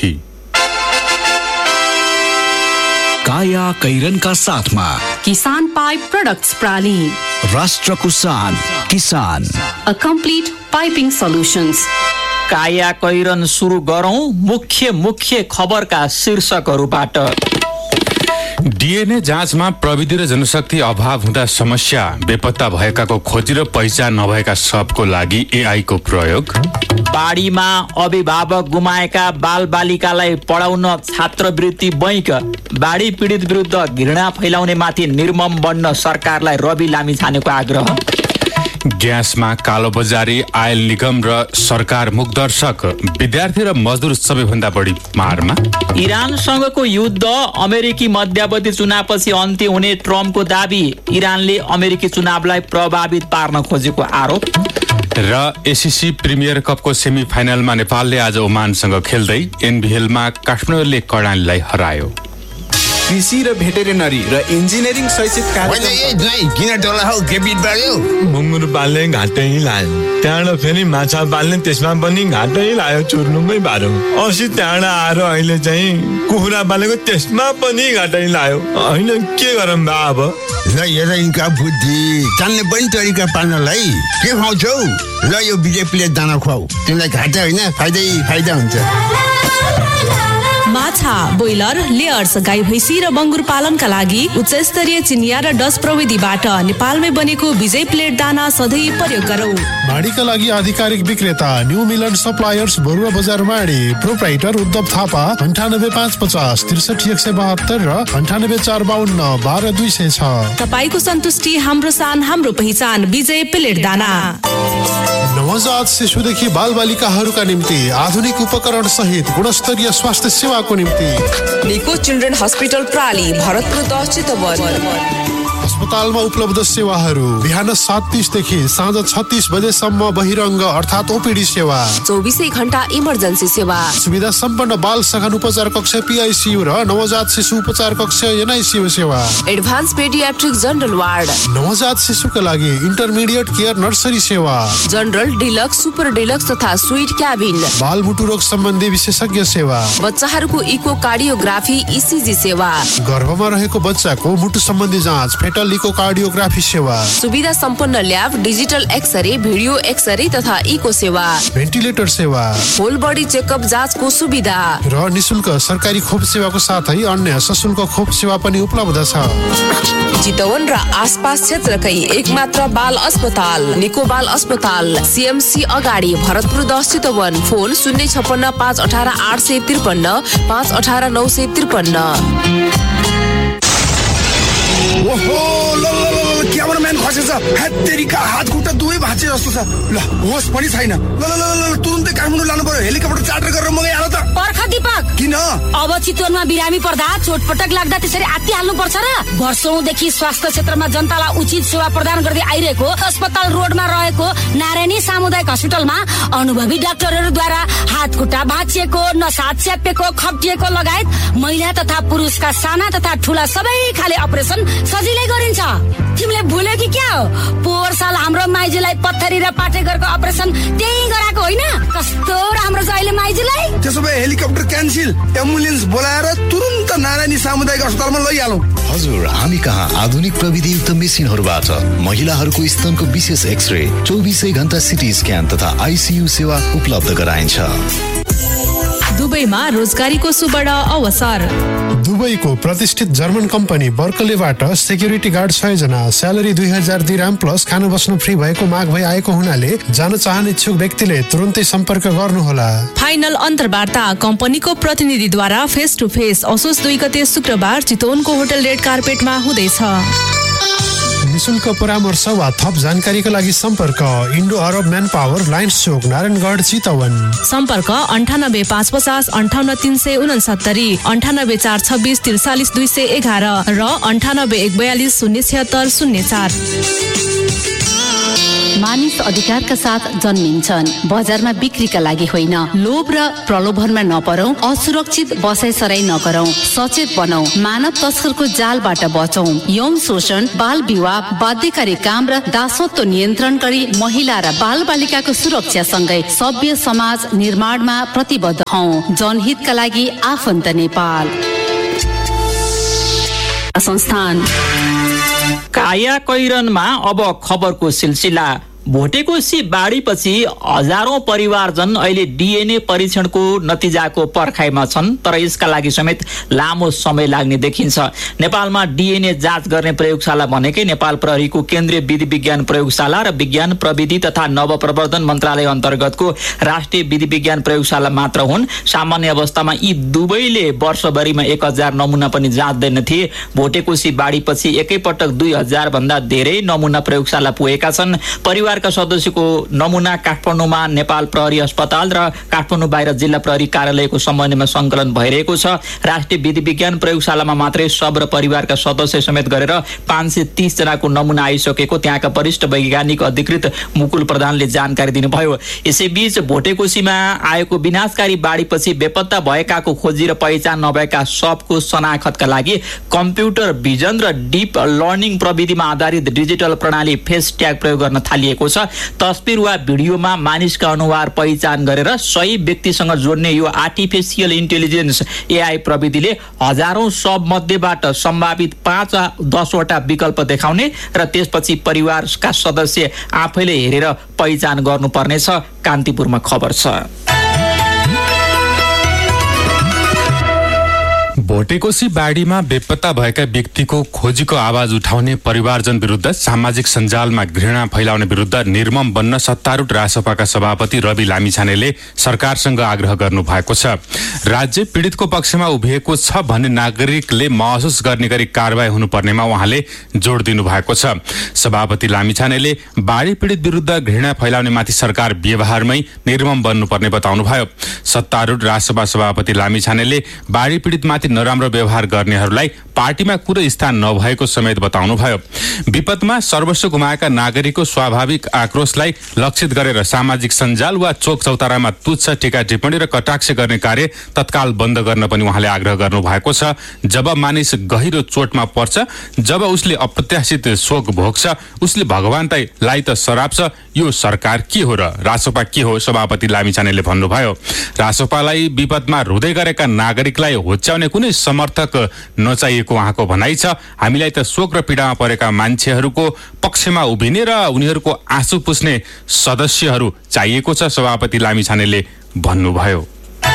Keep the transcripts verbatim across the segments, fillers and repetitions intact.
थी। काया कैरनका साथमा किसान पाइप प्रोडक्ट्स प्राली, राष्ट्रको शान किसान, अ कम्प्लिट पाइपिङ सल्युशन्स। काया कैरन सुरु गरौं मुख्य मुख्य खबरका शीर्षकहरूबाट। डीएनए जाँचमा प्रविधि र जनशक्ति अभाव हुँदा समस्या, बेपत्ता भएकाको खोजी र पहिचान नभएका सबको लागि एआई को प्रयोग। बाढीमा अभिभावक गुमाएका बालबालिकालाई पढाउन छात्रवृत्ति बैंक। बाढी पीडित विरुद्ध घृणा फैलाउने माथि निर्मम बन्न सरकारलाई रवि लामिछानेको आग्रह। ग्यासमा कालोबजारी, आयल निगम र सरकार मुखदर्शक, विद्यार्थी र मजदुर सबैभन्दा बढी मारमा। इरानसँगको युद्ध अमेरिकी मध्यावधि चुनावपछि अन्त्य हुने ट्रम्पको दाबी। इरानले अमेरिकी चुनावलाई प्रभावित पार्न खोजेको आरोप। र एसिसी प्रिमियर कपको सेमी फाइनलमा नेपालले आज ओमानसँग खेल्दै एनबिएलमा काठमाडौँले कर्णालीलाई हरायो। कृषि र भेटेरिनरी र इन्जिनियरिङ शैक्षिक मुङ्गुर पाल्ने घाटै लायो, त्यहाँबाट फेरि माछा पाल्ने त्यसमा पनि घाटै लायो, चुर्नुमै बाह्रो। अस्ति त्यहाँबाट आएर अहिले चाहिँ कुखुरा पालेको त्यसमा पनि घाटै लायो। होइन के गरौँ बा अब? ल हेर यिनका बुद्धि, जान्ने पनि तरिका पाल्नलाई के खुवाउँछौ? ल यो विजय प्लेट दाना खुवाऊ, तिमीलाई घाटा होइन फाइदै फाइदा हुन्छ। माछा, ब्रोइलर, लेयर्स, गाई भैँसी र बङ्गुर पालनका लागि उच्च स्तरीय चिनिया र डच प्रविधिबाट नेपालमै बनेको विजय प्लेट दाना सधैँ प्रयोग गरौँ। माडीका लागि आधिकारिक विक्रेता न्यू मिलन सप्लायर्स, बरुवा बजार माडी। प्रोप्राइटर उद्धव थापा, अन्ठानब्बे पाँच पचास त्रिसठी एक सय बहत्तर र अन्ठानब्बे चार बाहन्न बाह्र दुई सय छ। तपाईँको सन्तुष्टि हाम्रो सान, हाम्रो पहिचान, विजय प्लेट दाना। नवजात शिशुदेखि बालबालिकाहरूका निम्ति आधुनिक उपकरण सहित गुणस्तरीय स्वास्थ्य सेवाको निम्ति निको चिल्ड्रेन हस्पिटल प्राली, भरतपुर दस चितवन। अस्पतालमा उपलब्ध सेवाहरू बिहान सात तीस देखि साँझ छत्तीस बजेसम्म बहिरङ्ग अर्थात् ओपीडी सेवा, चौबिसै घण्टा इमर्जेन्सी सेवा, सुविधा सम्पन्न बाल सघन उपचार कक्ष पीआईसीयू र नवजात शिशु उपचार कक्ष एनआईसीयू सेवा, एडभान्स पेडियाट्रिक जनरल वार्ड, नवजात शिशुका लागि इन्टरमिडिएट केयर नर्सरी सेवा, जनरल, डिलक्स, सुपर डिलक्स तथा स्वीट क्याबिन, बाल मुटु रोग सम्बन्धी विशेषज्ञ सेवा, बच्चाहरूको इको कार्डियोग्राफी इसिजी सेवा, गर्भमा रहेको बच्चाको मुटु सम्बन्धी जाँच फेटल इको कार्डियोग्राफी सेवा, सुविधा सम्पन्न lab, digital x-ray, video x-ray तथा इको सेवा, भेन्टिलेटर सेवा, होल बडी चेकअप जाँचको सुविधा र निशुल्क सरकारी खोप सेवाको साथै अन्य सशुल्क खोप सेवा पनि उपलब्ध छ। चितवन र आसपास क्षेत्रकै एकमात्र बाल अस्पताल निको बाल अस्पताल, सीएमसी अगाडि, भरतपुर दस चितवन। फोन शून्य छप्पन्न पाँच अठार आठ सय त्रिपन्न पाँच अठार नौ सय त्रिपन्न। ओहो ल ल ल क्यामेराम्यान खसेछ, हत्तेरीका हात खुट्टा दुवै भाँचे जस्तो छ। ल होस पनि छैन। ल ल ल तुरुन्तै काठमाडौँ लानु पर्यो, हेलिकप्टर चार्टर गरेर मगाइहाल त। पर्ख दीपक, किन अब चितवनमा बिरामी पर्दा चोटपटक लाग्दा त्यसरी आत्तिहाल्नु पर्छ र? वर्षौंदेखि स्वास्थ्य क्षेत्रमा जनतालाई उचित सेवा प्रदान गर्दै आइरहेको अस्पताल रोडमा रहेको नारायणी सामुदायिक हस्पिटलमा अनुभवी डाक्टरहरूद्वारा हात खुट्टा भाँचिएको, नसा च्यापेको, खप्टिएको लगायत महिला तथा पुरुषका साना तथा ठूला सबै खाले अपरेसन सजिलै गरिन्छ। तिमीले भुल्यो कि क्या हो? पोहोर साल हाम्रो माइजूलाई पत्थरी र पाटेघरको अपरेसन त्यही गराएको होइन? कस्तो राम्रो छ अहिले माइजूलाई। त्यसो भए हेलिकप्टर क्यान्सिल, एम्बुलेन्स बोलाएर तुरुन्त नारायणी सामुदायिक अस्पतालमा लैहालौँ। हजुर, हामी कहाँ आधुनिक प्रविधियुक्त मेसिनहरूबाट महिलाहरूको स्तनको विशेष एक्सरे, चौबिसै घण्टा सिटी स्क्यान तथा आइसियू सेवा उपलब्ध गराइन्छ। दुबईमा रोजगारीको सुवर्ण अवसर। दुबईको प्रतिष्ठित जर्मन कम्पनी बर्कलेबाट सेक्युरिटी गार्ड सय जना, स्यालेरी दुई हजार दिराम प्लस खानु बस्नु फ्री भएको माग भई आएको हुनाले जान चाहने इच्छुक व्यक्तिले तुरुन्तै सम्पर्क गर्नुहोला। फाइनल अन्तर्वार्ता कम्पनीको प्रतिनिधिद्वारा फेस टु फेस असोज दुई गते शुक्रबार चितवनको होटल रेड कार्पेटमा हुँदैछ। निशुल्क परामर्श वा थप जानकारीका लागि सम्पर्क इन्डो अरब म्यान पावर, लाइन्स चोक, नारायणगढ, चितवन। सम्पर्क अन्ठानब्बे पाँच पचास अन्ठाउन्न तिन सय उनसत्तरी, अन्ठानब्बे चार छब्बिस त्रिचालिस दुई सय एघार र अन्ठानब्बे एक बयालिस शून्य छिहत्तर शून्य चार। मानिस अधिकारका साथ जन्मिन्छन्, बजारमा बिक्रीका लागि होइन। लोभ र प्रलोभनमा नपरौं, असुरक्षित बसाइसराई नगरौं, सचेत बनौं, मानव तस्करको जालबाट बचौं। यौन शोषण, बाल विवाह, बाध्यकारी काम र दासत्व नियन्त्रण गरी महिला र बाल बालिकाको सुरक्षा सँगै सभ्य समाज निर्माणमा प्रतिबद्ध हौं। जनहितका लागि आफन्त नेपाल संस्थान। काया कैरनमा अब खबरको सिलसिला। भोटेकोसी बाढीपछि हजारौं परिवारजन अहिले डिएनए परीक्षणको नतिजाको पर्खाइमा छन्, तर यसका लागि समेत लामो समय लाग्ने देखिन्छ। नेपालमा डिएनए जाँच गर्ने प्रयोगशाला भनेकै नेपाल प्रहरीको केन्द्रीय विधि विज्ञान प्रयोगशाला र विज्ञान प्रविधि तथा नवप्रवर्धन मन्त्रालय अन्तर्गतको राष्ट्रिय विधि विज्ञान प्रयोगशाला मात्र हुन्। सामान्य अवस्थामा यी दुवैले वर्षभरिमा एक हजार नमुना पनि जाँच्दैनथे। भोटेकोसी बाढीपछि एकैपटक दुई हजार भन्दा धेरै नमुना प्रयोगशाला पुगेका छन्। परिवार का सदस्यको नमुना काठमाडौँमा नेपाल प्रहरी अस्पताल र काठमाडौँ बाहिर जिल्ला प्रहरी कार्यालयको समन्वयमा सङ्कलन भइरहेको छ। राष्ट्रिय विधि विज्ञान प्रयोगशालामा मात्रै सब र परिवारका सदस्य समेत गरेर पाँच सय तीस जनाको नमुना आइसकेको त्यहाँका वरिष्ठ वैज्ञानिक अधिकृत मुकुल प्रधानले जानकारी दिनुभयो। यसैबीच भोटेकोसीमा आएको विनाशकारी बाढीपछि बेपत्ता भएकाको खोजी र पहिचान नभएका सबको शनाखतका लागि कम्प्युटर भिजन र डिप लर्निङ प्रविधिमा आधारित डिजिटल प्रणाली फेस ट्याग प्रयोग गर्न थालिएको छ। तस्बिर वा भिडियोमा मानिसका अनुहार पहिचान गरेर सही व्यक्तिसँग जोड्ने यो आर्टिफिसियल इन्टेलिजेन्स एआई प्रविधिले हजारौं सब मध्येबाट सम्भावित पाँच दसवटा विकल्प देखाउने र त्यसपछि परिवारका सदस्य आफैले हेरेर पहिचान गर्नुपर्नेछ। कान्तिपुरमा खबर छ। भोटेकोसी बाढीमा बेपत्ता भएका व्यक्तिको खोजीको आवाज उठाउने परिवारजन विरुद्ध सामाजिक सञ्जालमा घृणा फैलाउने विरुद्ध निर्मम बन्न सत्तारूढ रासपाका सभापति रवि लामिछानेले सरकारसँग आग्रह गर्नु भएको छ। राज्य पीडितको पक्षमा उभिएको छ भन्ने नागरिकले महसुस गर्ने गरी कारबाही हुनुपर्नेमा उहाँले जोड दिनु भएको छ। सभापति लामिछानेले बाढी पीडित विरुद्ध घृणा फैलाउनेमाथि सरकार व्यवहारमै निर्मम बन्नुपर्ने बताउनुभयो। सत्तारूढ रासपा सभापति लामिछानेले बाढी पीडितमाथि नराम्रो व्यवहार गर्नेहरूलाई पार्टीमा कुनै स्थान नभएको समेत बताउनुभयो। विपदमा सर्वस्व गुमाएका नागरिकको स्वाभाविक आक्रोशलाई लक्षित गरेर सामाजिक सञ्जाल वा चोक चौतारामा तुच्छ टीका टिप्पणी र कटाक्ष गर्ने कार्य तत्काल बन्द गर्न पनि उहाँले आग्रह गर्नु भएको छ। जब मानिस गहिरो चोटमा पर्छ, जब उसले अप्रत्याशित शोक भोग्छ, उसले भगवानलाई त सराप्छ। यो सरकार के हो र रासपा के हो? सभापति लामिछानेले भन्नुभयो। रासपालाई विपदमा रुँदै गरेका नागरिकलाई होच्याउने कुनै समर्थक नचाहिएको उहाँको भनाइ छ। हामीलाई त शोक र पीडामा परेका मान्छेहरूको पक्षमा उभिने र उनीहरूको आँसु पुस्ने सदस्यहरू चाहिएको छ, सभापति लामिछानेले भन्नुभयो।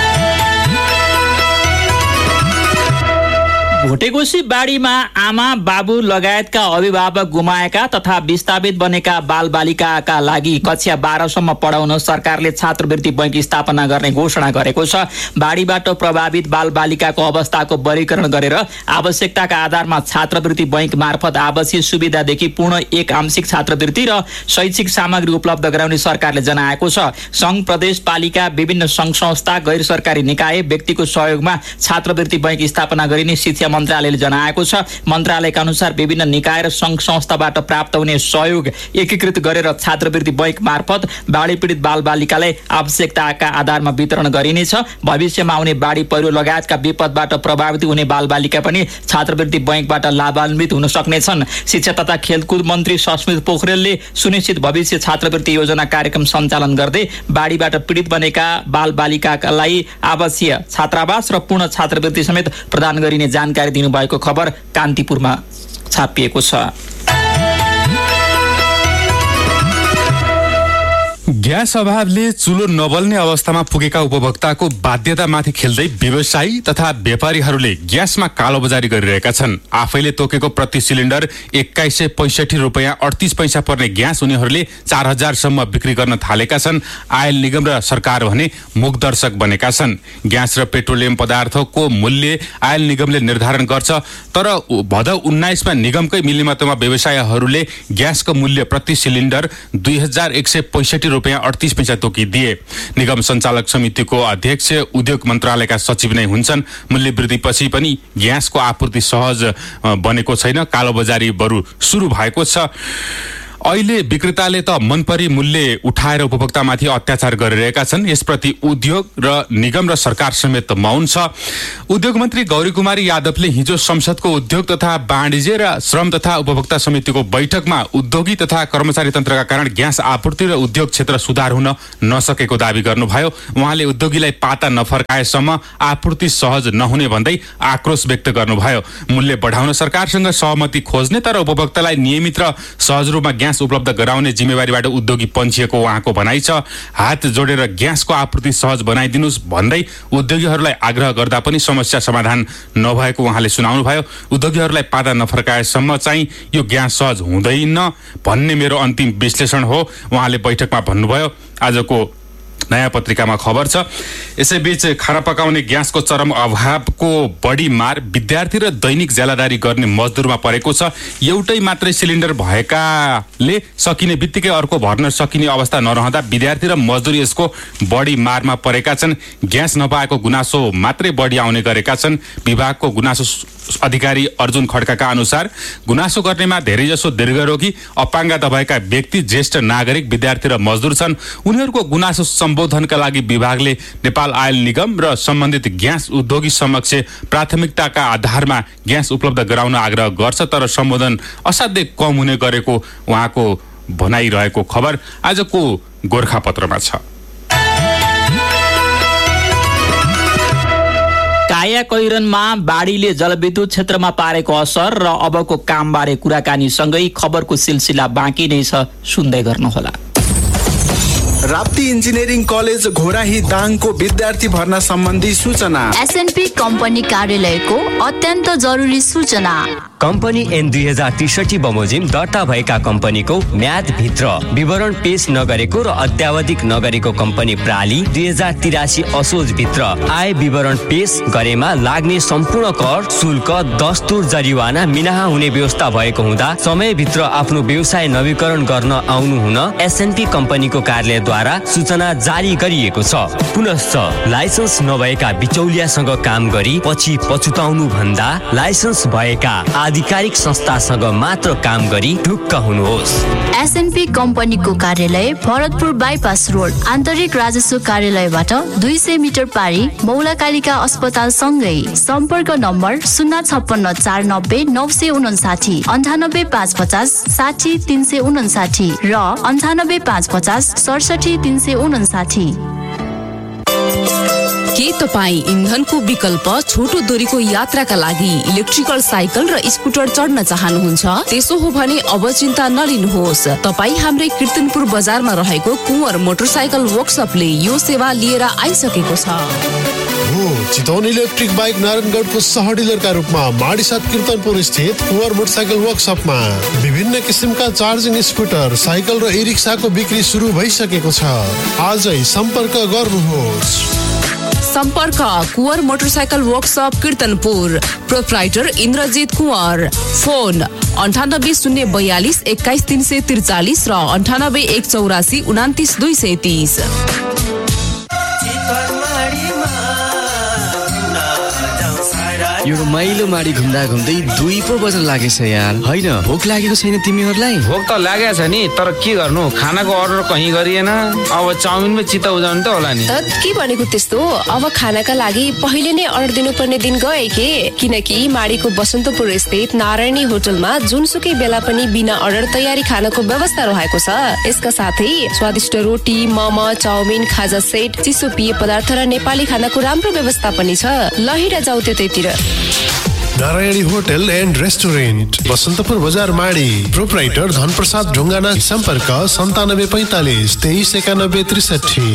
भोटेकोसी बाढीमा आमा बाबु लगायतका अभिभावक गुमाएका तथा विस्थापित बनेका बाल बालिकाका लागि कक्षा बाह्रसम्म पढाउन सरकारले छात्रवृत्ति बैंक स्थापना गर्ने घोषणा गरेको छ। बाढीबाट प्रभावित बाल बालिकाको अवस्थाको वर्गीकरण गरेर आवश्यकताका आधारमा छात्रवृत्ति बैंक मार्फत आवासीय सुविधादेखि पूर्ण एक आंशिक छात्रवृत्ति र शैक्षिक सामग्री उपलब्ध गराउने सरकारले जनाएको छ। संघ, प्रदेश, पालिका, विभिन्न संघ संस्था, गैर सरकारी निकाय, व्यक्तिको सहयोगमा छात्रवृत्ति बैंक स्थापना गरिने शिक्षा मन्त्रालयले जनाएको छ। मन्त्रालयका अनुसार विभिन्न निकाय र संघ संस्थाबाट प्राप्त हुने सहयोग एकीकृत गरेर छात्रवृत्ति बैंक मार्फत बाढी पीडित बाल बालिकालाई आवश्यकताका आधारमा वितरण गरिनेछ। भविष्यमा आउने बाढी पहिरो लगायतका विपदबाट प्रभावित हुने बाल बालिका पनि छात्रवृत्ति बैंकबाट लाभान्वित हुन सक्नेछन्। शिक्षा तथा खेलकुद मन्त्री सस्मित पोखरेलले सुनिश्चित भविष्य छात्रवृत्ति योजना कार्यक्रम सञ्चालन गर्दै बाढीबाट पीडित बनेका बाल बालिकालाई आवासीय छात्रावास र पूर्ण छात्रवृत्ति समेत प्रदान गरिने जानकारी दिनुभएको खबर कान्तिपुरमा छापिएको छ। ग्यास अभावले चुलो नबल्ने अवस्थामा पुगेका उपभोक्ताको बाध्यतामाथि खेल्दै व्यवसायी तथा व्यापारीहरूले ग्यासमा कालोबजारी गरिरहेका छन्। आफैले तोकेको प्रति सिलिन्डर एक्काइस सय पैँसठी रुपियाँ अडतिस पैसा पर्ने ग्यास उनीहरूले चार हजारसम्म बिक्री गर्न थालेका छन्। आयल निगम र सरकार भने मुखदर्शक बनेका छन्। ग्यास र पेट्रोलियम पदार्थको मूल्य आयल निगमले निर्धारण गर्छ, तर भदौ उन्नाइसमा निगमकै मिलिमतोमा व्यवसायीहरूले ग्यासको मूल्य प्रति सिलिन्डर दुई हजार एक सय पैँसठी रुपियाँ अडतिस पैसा तोकिदिए। निगम सञ्चालक समितिको अध्यक्ष उद्योग मन्त्रालयका सचिव नै हुन्छन्। मूल्य वृद्धिपछि पनि ग्यासको आपूर्ति सहज बनेको छैन, कालोबजारी बरु सुरु भएको छ। अहिले विक्रेताले त मनपरी मूल्य उठाएर उपभोक्तामाथि अत्याचार गरिरहेका छन्। यसप्रति उद्योग र निगम र सरकार समेत मौन छ। उद्योग मन्त्री गौरी कुमारी यादवले हिजो संसदको उद्योग तथा वाणिज्य र श्रम तथा उपभोक्ता समितिको बैठकमा उद्योगी तथा कर्मचारी तन्त्रका कारण ग्यास आपूर्ति र उद्योग क्षेत्र सुधार हुन नसकेको दावी गर्नुभयो। उहाँले उद्योगीलाई पाता नफर्काएसम्म आपूर्ति सहज नहुने भन्दै आक्रोश व्यक्त गर्नुभयो। मूल्य बढाउन सरकारसँग सहमति खोज्ने तर उपभोक्तालाई नियमित र सहज रूपमा ग्यास उपलब्ध गराउने जिम्मेवारीबाट उद्योगी पन्छिएको उहाँको भनाइ छ। हात जोडेर ग्यासको आपूर्ति सहज बनाइदिनुस् भन्दै उद्योगीहरूलाई आग्रह गर्दा पनि समस्या समाधान नभएको उहाँले सुनाउनुभयो। उद्योगीहरूलाई पाता नफर्काएसम्म चाहिँ यो ग्यास सहज हुँदैन भन्ने मेरो अन्तिम विश्लेषण हो उहाँले बैठकमा भन्नुभयो। आजको नयाँ पत्रिकामा खबर छ। यसैबीच खाना पकाउने ग्यासको चरम अभावको बढी मार विद्यार्थी र दैनिक ज्यालादारी गर्ने मजदुरमा परेको छ। एउटै मात्रै सिलिन्डर भएकाले सकिने बित्तिकै अर्को भर्न सकिने अवस्था नरहँदा विद्यार्थी र मजदुर यसको बढी मारमा परेका छन्। ग्यास नपाएको गुनासो मात्रै बढी आउने गरेका छन्। विभागको गुनासो अधिकारी अर्जुन खड्काका अनुसार गुनासो गर्नेमा धेरैजसो दीर्घरोगी अपाङ्ग दबाएका व्यक्ति, ज्येष्ठ नागरिक, विद्यार्थी र मजदुर छन्। उनीहरूको गुनासो सम्बोधनका लागि विभागले नेपाल आयल निगम र सम्बन्धित ग्यास उद्योगी समक्ष प्राथमिकताका आधारमा ग्यास उपलब्ध गराउन आग्रह गर्छ तर सम्बोधन असाध्यै कम हुने गरेको उहाँको भनाइरहेको खबर आजको गोर्खापत्रमा छ। काया कैरनमा बाढीले जलविद्युत क्षेत्रमा पारेको असर र अबको कामबारे कुराकानी सँगै खबरको सिलसिला बाँकी नै छ, सुन्दै गर्नुहोला। राप्ती इन्जिनियरिङ कलेज घोराही दाङको विद्यार्थी भर्ना सम्बन्धी सूचना। एसएनपी कम्पनी कार्यालयको अत्यन्त जरुरी सूचना। कम्पनी एन दुई हजार त्रिसठी बमोजिम दर्ता भएका कम्पनीको म्यादभित्र विवरण पेश नगरेको र अत्यावधिक नगरेको कम्पनी प्राली दुई हजार तिरासी असोजभित्र आय विवरण पेश गरेमा लाग्ने सम्पूर्ण कर, शुल्क, दस्तुर, जरिवाना मिनाहा हुने व्यवस्था भएको हुँदा समयभित्र आफ्नो व्यवसाय नवीकरण गर्न आउनु हुन एसएनपी कम्पनीको कार्यालयद्वारा सूचना जारी गरिएको छ। पुनश्च लाइसेन्स नभएका बिचौलियासँग काम गरी पछि पछुताउनु भन्दा लाइसेन्स भएका आधिकारिक संस्थासँग मात्र काम गरी ढुक्क हुनुहोस्। एसएनपी कम्पनीको कार्यालय भरतपुर बाइपास रोड आन्तरिक राजस्व कार्यालयबाट दुई सय मिटर पारी मौलाकालिका अस्पताल सँगै। सम्पर्क नम्बर शून्य छप्पन्न चार नब्बे नौ सय उनासाठी अन्ठानब्बे पाँच पचास साठी तीन सय उनासाठी र अन्ठानब्बे पाँच पचास सडसठी तीन सय उनासाठी। के तपाईँ इन्धनको विकल्प छोटो दूरीको यात्राका लागि इलेक्ट्रिकल साइकल र स्कुटर चढ्न चाहनुहुन्छ? त्यसो हो भने अब चिन्ता नलिनुहोस्। तपाईँ हाम्रै कीर्तनपुर बजारमा रहेको कुँवर मोटरसाइकल वर्कसपले यो सेवा लिएर आइसकेको छ। हो चितवन इलेक्ट्रिक बाइक नारायणगढको सह डिलरका रूपमा माडीसाथ कीर्तनपुर स्थित कुँवर मोटरसाइकल वर्कसपमा विभिन्न किसिमका चार्जिङ स्कुटर, साइकल र ई रिक्साको बिक्री सुरु भइसकेको छ। आजै सम्पर्क गर्नुहोस्। सम्पर्क Kunwar motorcycle workshop कीर्तनपुर, proprietor Indrajit Kunwar. Phone अन्ठानब्बे शून्य बयालिस एक्काइस तीन सय त्रिचालिस र अन्ठानब्बे एक चौरासी उनातिस दुई सय तीस। यो रमाइलो माडी घुम्दा घुम्दै दुई पो बज्न लागेछ यार। होइन भोक लागेको छैन तिमीहरूलाई? भोक त लागेको छ नि, तर के गर्नु, खानाको अर्डर कहीँ गरिएन। अब चाउमिनमै चित्त उजाउनु त होला नि। के भनेको त्यस्तो? अब खानाका लागि पहिले नै अर्डर दिनुपर्ने दिन गए के? किनकि माडीको बसन्तपुर स्थित नारायणी होटलमा जुनसुकै बेला पनि बिना अर्डर तयारी खानाको व्यवस्था रहेको छ। यसका साथै स्वादिष्ट रोटी, मोमो, चाउमिन, खाजा सेट, चिसो पेय पदार्थ र नेपाली खानाको राम्रो व्यवस्था पनि छ। ल हिँड जाऊ त्यतैतिर। Narayani hotel and restaurant, Basantapur बजार माडी। प्रोप्राइटर धनप्रसाद ढुङ्गाना। सम्पर्क सन्तानब्बे पैँतालिस तेइस एकानब्बे त्रिसठी।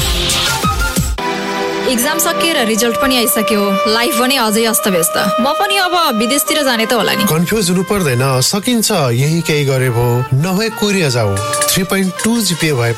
एक्जाम सकिएर रिजल्ट पनि आइसक्यो, लाइफ पनि अझै अस्तव्यस्त। म पनि अब विदेशतिर जाने त होला नि। कन्फ्युज हुनु पर्दैन, सकिन्छ। यही केही गरे भो, नभए कोरिया जाऊ। थ्री पोइन्ट टू जीपीए भए पुग्छ।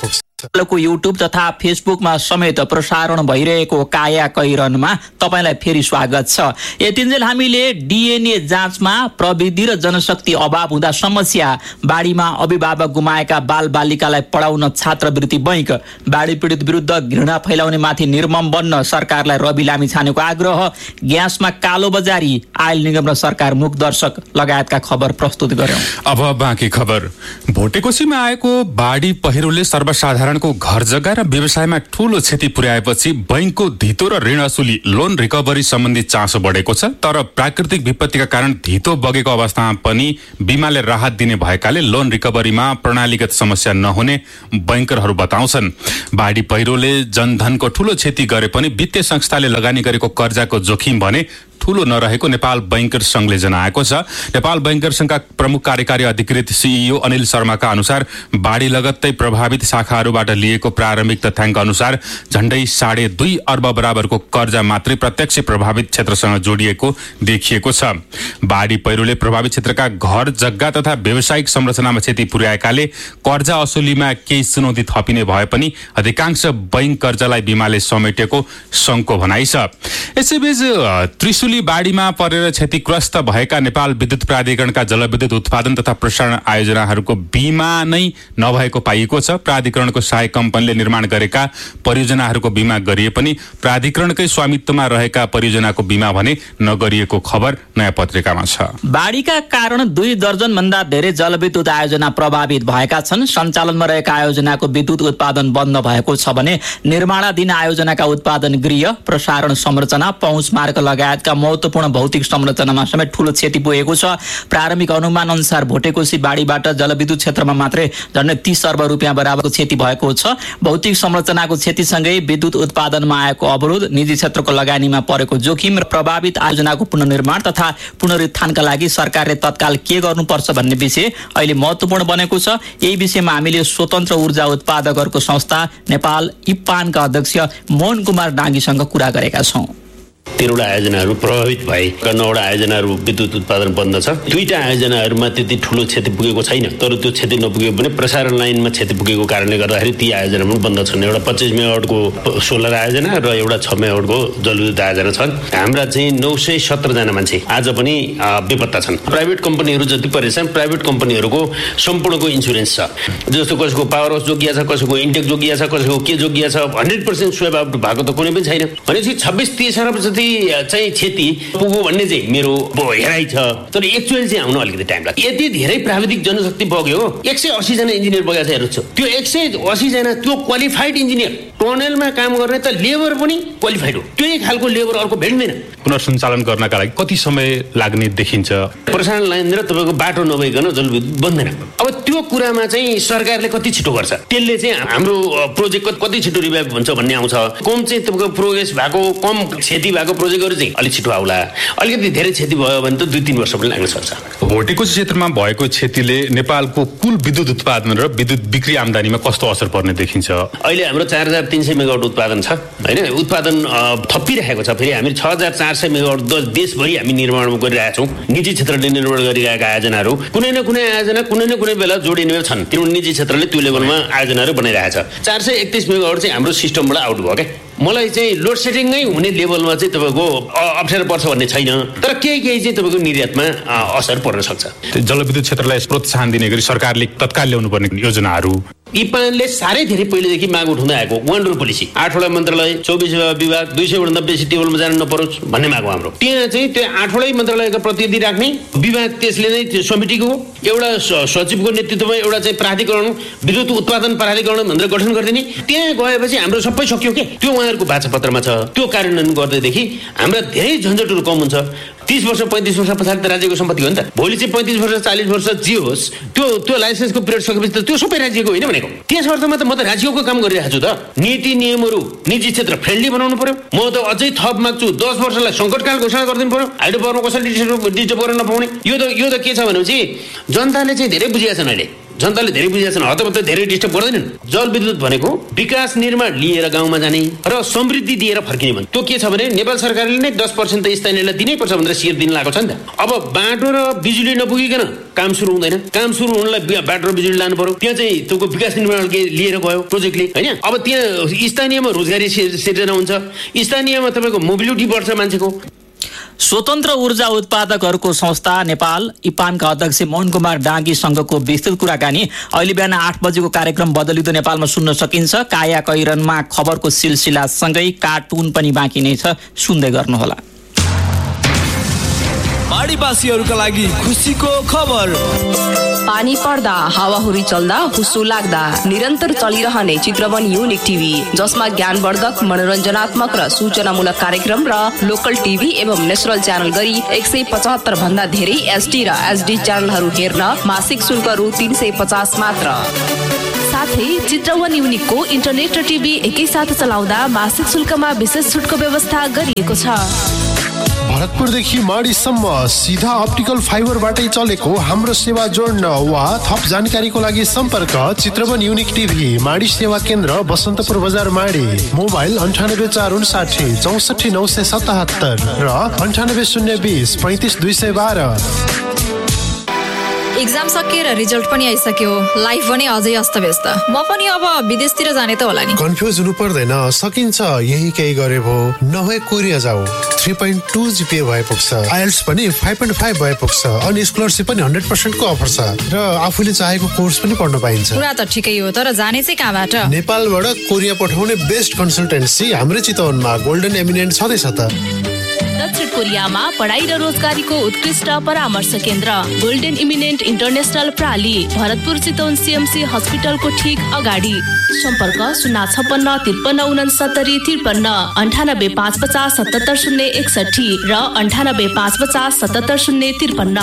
को युट्युब तथा फेसबुकमा समेत प्रसारण भइरहेको काया कैरनमा तपाईँलाई फेरि स्वागत छ। यतिन्जेल हामीले डीएनए जाँचमा प्रविधि र जनशक्ति अभाव हुँदा समस्या, बाढीमा अभिभावक गुमाएका बाल बालिकालाई पढाउन छात्रवृत्ति बैंक, बाढी पीडित विरुद्ध घृणा फैलाउने माथि निर्मम बन्न सरकारलाई रवि लामिछानेको आग्रह, ग्यासमा कालो बजारी, आयल निगम र सरकार मुख दर्शक लगायतका खबर प्रस्तुत गर्यौं। अब बाँकी खबर। भोटेकोसीमा आएको बाढी पहिरोले सर्वसाधारणको घर जग्गा र व्यवसायमा ठूलो क्षति पुर्याएपछि बैंकको धितो र ऋण असुली लोन रिकभरी सम्बन्धी चासो बढेको छ। तर प्राकृतिक विपत्तिका कारण धितो बगेको अवस्थामा पनि बीमाले राहत दिने भएकाले लोन रिकभरीमा प्रणालीगत समस्या नहुने बैंकरहरू बताउँछन्। बाढी पहिरोले जनधनको ठूलो क्षति गरे पनि वित्तीय संस्थाले लगानी गरेको कर्जाको जोखिम भने ठूलो नरहेको नेपाल बैंकर संघले जनाएको छ। नेपाल बैंकर संघका प्रमुख कार्यकारी अधिकृत सीईओ अनिल शर्माका अनुसार बाढी लगत्तै प्रभावित शाखाहरूबाट लिएको प्रारम्भिक तथ्याङ्क अनुसार झण्डै साढे दुई अर्ब बराबरको कर्जा मात्रै प्रत्यक्ष प्रभावित क्षेत्रसँग जोडिएको देखिएको छ। बाढी पहिरोले प्रभावित क्षेत्रका घर जग्गा तथा व्यावसायिक संरचनामा क्षति पुर्याएकाले कर्जा असुलीमा केही चुनौती थपिने भए पनि अधिकांश बैंक कर्जालाई बीमाले समेटेको संघको भनाइ छ। यसैबीच त्रिशुली बाढीमा परेर क्षतिग्रस्त भएका नेपाल विद्युत प्राधिकरणका जलविद्युत उत्पादन तथा प्रसारण आयोजनाहरूको बीमा नै नभएको पाइएको छ। प्राधिकरणको सहायक कम्पनीले निर्माण गरेका परियोजनाहरूको बीमा गरिए पनि प्राधिकरणकै स्वामित्वमा रहेका परियोजनाको बीमा भने नगरिएको खबर नयाँ पत्रिकामा छ। बाढीका कारण दुई दर्जन भन्दा धेरै जलविद्युत आयोजना प्रभावित भएका छन्। सञ्चालनमा रहेका आयोजनाको विद्युत उत्पादन बन्द भएको छ भने निर्माणाधीन आयोजनाका उत्पादन गृह, प्रसारण संरचना, पहुँच मार्ग लगायतका महत्वपूर्ण भौतिक संरचनामा समेत ठूलो क्षति पुगेको छ। प्रारम्भिक अनुमान अनुसार भोटेकोसी बाढीबाट जलविद्युत क्षेत्रमा मात्रै झन्डै तीस अर्ब रुपियाँ बराबरको क्षति भएको छ। भौतिक संरचनाको क्षतिसँगै विद्युत उत्पादनमा आएको अवरोध, निजी क्षेत्रको लगानीमा परेको जोखिम र प्रभावित आयोजनाको पुनर्निर्माण तथा पुनरुत्थानका लागि सरकारले तत्काल के गर्नुपर्छ भन्ने विषय अहिले महत्वपूर्ण बनेको छ। यही विषयमा हामीले स्वतन्त्र ऊर्जा उत्पादकहरूको संस्था नेपाल इप्पानका अध्यक्ष मोहन कुमार डाङ्गीसँग कुरा गरेका छौं। तेह्रवटा आयोजनाहरू प्रभावित भए, नौवटा आयोजनाहरू विद्युत उत्पादन बन्द छ। दुईटा आयोजनाहरूमा त्यति ठूलो क्षति पुगेको छैन, तर त्यो क्षति नपुगे पनि प्रसारण लाइनमा क्षति पुगेको कारणले गर्दाखेरि ती आयोजना पनि बन्द छन्। एउटा पच्चिस मेगावाटको सोलर आयोजना र एउटा छ मेगावाटको जलविद्युत आयोजना छन्। हाम्रा चाहिँ नौ सय सत्रजना मान्छे आज पनि बेपत्ता छन्। प्राइभेट कम्पनीहरू जति परेछन्, प्राइभेट कम्पनीहरूको सम्पूर्णको इन्सुरेन्स छ। जस्तो कसैको पावर हाउस जोगिया छ, कसैको इन्टेक जोगिया छ, कसैको के जोगिया छ, हन्ड्रेड पर्सेन्ट स्वेप आउट भएको त कुनै पनि छैन। भनेपछि छब्बिस तीस अरब जति चाहिँ क्षति पुग्यो भन्ने चाहिँ मेरो हेराइ छ। तर एक्चुअली चाहिँ आउनु अलिकति टाइम लाग्छ। यति धेरै प्राविधिक जनशक्ति बग्यो, एक सय अस्सी जना इन्जिनियर बगेको छ हेर्नुहोस्। त्यो एक सय अस्सी जना त्यो क्वालिफाइड इन्जिनियर, टनलमा काम गर्ने त लेबर पनि क्वालिफाइड हो। त्यही खालको लेबर अर्को भेट्दैन। पुनर्सञ्चालन गर्नका लागि कति समय लाग्ने देखिन्छ? प्रसारण लाइन र तपाईँको बाटो नभइकन जलविद्युत बन्दैन। अब त्यो कुरामा चाहिँ सरकारले कति छिटो गर्छ, त्यसले चाहिँ हाम्रो प्रोजेक्ट कति छिटो रिभाइभ हुन्छ भन्ने आउँछ। कम चाहिँ तपाईँको प्रोग्रेस भएको, कम क्षति भएको प्रोजेक्टहरू चाहिँ अलिक छिटो आउला। अलिकति धेरै क्षति भयो भने त दुई तीन वर्ष पनि लाग्न सक्छ। भोटेकोसी क्षेत्रमा भएको क्षतिले नेपालको कुल विद्युत उत्पादन र विद्युत बिक्री आमदानीमा कस्तो असर पर्ने देखिन्छ? अहिले हाम्रो चार हजार तीन सय मेगावाट उत्पादन छ होइन, उत्पादन थपिरहेको छ। फेरि हामी छ हजार चार सय मेगावाट देशभरि हामी निर्माण गरिरहेका छौँ। निजी क्षेत्रले निर्माण गरिरहेका आयोजनाहरू कुनै न कुनै आयोजना कुनै न कुनै बेला जोडिने छन्। किनभने निजी क्षेत्रले त्यो लेभलमा आयोजनाहरू बनाइरहेको छ। चार सय एकतिस मेगावाट चाहिँ हाम्रो सिस्टमबाट आउट भयो क्या। मलाई चाहिँ लोड सेडिङै हुने लेभलमा चाहिँ तपाईँको अप्ठ्यारो पर्छ भन्ने छैन, तर केही केही चाहिँ तपाईँको निर्यातमा असर पर्न सक्छ। जलविद्युत क्षेत्रलाई प्रोत्साहन दिने गरी सरकारले तत्काल ल्याउनु पर्ने योजनाहरू इपानले साह्रै धेरै पहिलेदेखि माग उठाउँदै आएको वान रुल पोलिसी, आठवटा मन्त्रालय, चौबिस विभाग, दुई सय भन्दा बेसी टेबलमा जान नपरोस् भन्ने माग हो हाम्रो। त्यहाँ चाहिँ त्यो आठवटै मन्त्रालयका प्रतिनिधि राख्ने विभाग, त्यसले नै समितिको एउटा सचिवको नेतृत्वमा एउटा चाहिँ प्राधिकरण, विद्युत उत्पादन प्राधिकरण भनेर गठन गरिदिने। त्यहाँ गएपछि हाम्रो सबै सक्यो के, त्यो उहाँहरूको भाषा पत्रमा छ। त्यो कार्यान्वयन गर्दैदेखि हाम्रा धेरै झन्झटहरू कम हुन्छ। तीस वर्ष पैंतीस वर्ष पछाडि त राज्यको सम्पत्ति हो नि त। भोलि चाहिँ पैंतीस वर्ष चालीस वर्ष जे होस्, त्यो त्यो लाइसेन्सको पिरियड सकेपछि त त्यो सबै राज्यको होइन भनेको। त्यस अर्थमा त म त राज्यको काम गरिरहेको छु त। नीति नियमहरू निजी क्षेत्र फ्रेन्डली बनाउनु पर्यो। म त अझै थप माग्छु, दस वर्षलाई सङ्कटकाल घोषणा गरिदिनु पर्यो। हाइड्रो पावरमा कसैले डिस्टर्ब गर्न नपाउने। यो त यो त के छ भनेपछि जनताले चाहिँ धेरै बुझिया छन् अहिले। जनताले धेरै बुझेका छन्, हतपत्त धेरै डिस्टर्ब गर्दैनन्। जलविद्युत भनेको विकास निर्माण लिएर गाउँमा जाने र समृद्धि दिएर फर्किने भने त्यो के छ भने नेपाल सरकारले नै दस पर्सेन्ट त स्थानीयलाई दिनै पर्छ भनेर सिर दिन लागेको छ नि त। अब बाटो र बिजुली नपुगिकन काम सुरु हुँदैन। काम सुरु हुनलाई बाटो र बिजुली लानु पर्यो। त्यहाँ चाहिँ त्यो विकास निर्माण लिएर गयो प्रोजेक्टले होइन। अब त्यहाँ स्थानीयमा रोजगारी सिर्जना हुन्छ, स्थानीयमा तपाईँको मोबिलिटी बढ्छ मान्छेको। स्वतन्त्र ऊर्जा उत्पादकहरूको संस्था नेपाल इपानका अध्यक्ष मोहन कुमार डाँगीसँगको विस्तृत कुराकानी अहिले बिहान आठ बजेको कार्यक्रम बदलिँदो नेपालमा सुन्न सकिन्छ। काया कैरनमा खबरको सिलसिलासँगै कार्टुन पनि बाँकी नै छ, सुन्दै गर्नुहोला। बाढीवासीहरूका लागि खुसीको खबर। पानी पर्दा हावाहुरी चल्दा हुस्सो लाग्दा निरन्तर चलिरहने चित्रवन युनिक टिभी, जसमा ज्ञानवर्धक मनोरञ्जनात्मक र सूचनामूलक कार्यक्रम र लोकल टिभी एवं नेसनल च्यानल गरी एक सय पचहत्तर भन्दा धेरै एसडी र एसडी च्यानलहरू हेर्न मासिक शुल्क रु तीन सय पचास मात्र। साथै चित्रवन युनिकको इन्टरनेट र टिभी एकैसाथ चलाउँदा मासिक शुल्कमा विशेष छुटको व्यवस्था गरिएको छ। भरतपुरदेखि माडीसम्म सिधा अप्टिकल फाइबरबाटै चलेको हाम्रो सेवा जोड्न वा थप जानकारीको लागि सम्पर्क चित्रवन युनिक टिभी, माडी सेवा केन्द्र, बसन्तपुर बजार, माडी। मोबाइल अन्ठानब्बे चार उन्साठी चौसठी नौ सय सतहत्तर र अन्ठानब्बे शून्य बिस पैँतिस दुई सय बाह्र। एक्जाम सकिएर रिजल्ट पनि आइसक्यो, लाइफ पनि अझै अस्तव्यस्त। म पनि अब विदेशतिर जाने त होला नि। कन्फ्युज हुनु पर्दैन, सकिन्छ यही केही गरे भो। नभए कोरिया जाऊ, थ्री पोइन्ट टू जिपिए भए पुग्छ, आइएल्स पनि फाइभ पोइन्ट फाइभ भए पुग्छ, अनि स्कलरसिप पनि हन्ड्रेड पर्सेन्टको अफर छ र आफूले चाहेको कोर्स पनि पढ्न पाइन्छ। कुरा त ठिकै हो, तर जाने चाहिँ कहाँबाट? नेपालबाट कोरिया पठाउने बेस्ट कन्सल्टेन्सी हाम्रै चितवनमा गोल्डन एमिनेन्ट छँदैछ त। दक्षिण कोरियामा पढाइ र रोजगारीको उत्कृष्ट परामर्श केन्द्र golden eminent international प्राली, Bharatpur Chitwan CMC हस्पिटलको ठिक अगाडि। सम्पर्क शून्य छप्पन्न त्रिपन्न उनसत्तरी त्रिपन्न अन्ठानब्बे पाँच पचास सतहत्तर शून्य एकसठी र अन्ठानब्बे पाँच पचास सतहत्तर शून्य त्रिपन्न।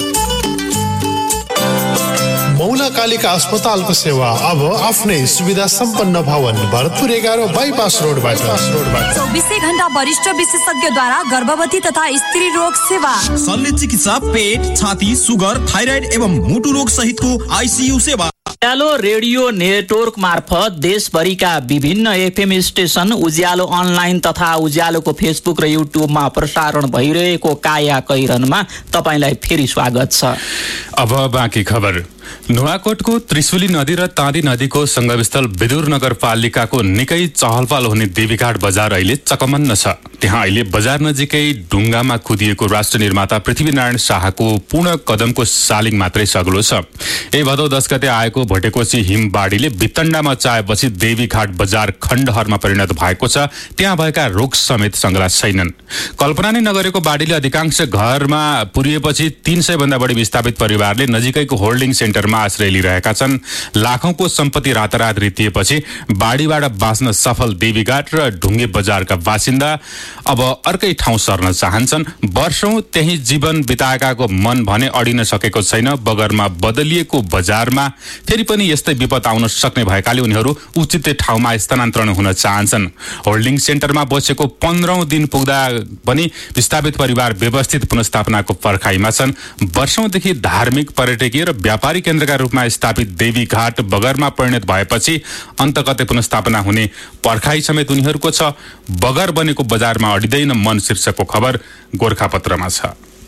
मौला कालिका अस्पतालको सेवा अब आफ्नै सुविधा सम्पन्न भवन, भरतपुर एघार बाइपास रोडबाट। चौबिसै घण्टा वरिष्ठ विशेषज्ञद्वारा गर्भवती तथा स्त्री रोग सेवा, शल्य चिकित्सा, पेट, छाती, सुगर, थाइराइड एवं मुटु रोग सहितको आइसियु सेवा। उज्यालो रेडियो नेटवर्क मार्फत देशभरिका विभिन्न एफएम स्टेशन, उज्यालो अनलाइन तथा उज्यालोको फेसबुक र युट्युबमा प्रसारण भइरहेको काया कैरनमा तपाईँलाई फेरि स्वागत छ। अब बाँकी खबर। नुवाकोटको त्रिशुली नदी र ताँदी नदीको संगमस्थल विदुर नगरपालिकाको निकै चहलपहल हुने देवीघाट बजार अहिले चकमन्न छ। त्यहाँ अहिले बजार नजिकै ढुङ्गामा कुदिएको राष्ट्र निर्माता पृथ्वीनारायण शाहको पूर्ण कदमको सालिङ मात्रै सग्लो छ। यही भदौ दस गते आएको भटेकोसी हिमबाढीले वितण्डा मचाएपछि देवीघाट बजार खण्डहरमा परिणत भएको छ। त्यहाँ भएका रुख समेत सङ्ग्ला छैनन्। कल्पना नै नगरेको बाढीले अधिकांश घरमा पुरिएपछि तीन सय भन्दा बढी विस्थापित परिवारले नजिकैको होल्डिङ सेन्टरमा आश्रय लिइरहेका छन्। लाखौंको सम्पत्ति रातारात रितिएपछि बाढीबाट बाँच्न सफल देवीघाट र ढुङ्गे बजारका बासिन्दा अब अर्कै ठाउँ सर्न चाहन्छन्। वर्षौं त्यही जीवन बिताएकाको मन भने अडिन सकेको छैन। बगरमा बदलिएको बजारमा फेरि पनि यस्तै विपद आउन सक्ने भएकाले उनीहरू उचित ठाउँमा स्थानान्तरण हुन चाहन्छन्। होल्डिङ सेन्टरमा बसेको पन्ध्रौं दिन पुग्दा पनि विस्थापित परिवार व्यवस्थित पुनस्थापनाको पर्खाइमा छन्। वर्षौंदेखि धार्मिक, पर्यटकीय र व्यापारी केन्द्रका रूपमा स्थापित देवीघाट बगरमा परिणत भएपछि अन्तकतै पुनस्थापना हुने पर्खाइ समेत उनीहरूको छ। बगर बनेको बजारमा अडिँदैन मन शीर्षकको खबर गोरखापत्रमा छ।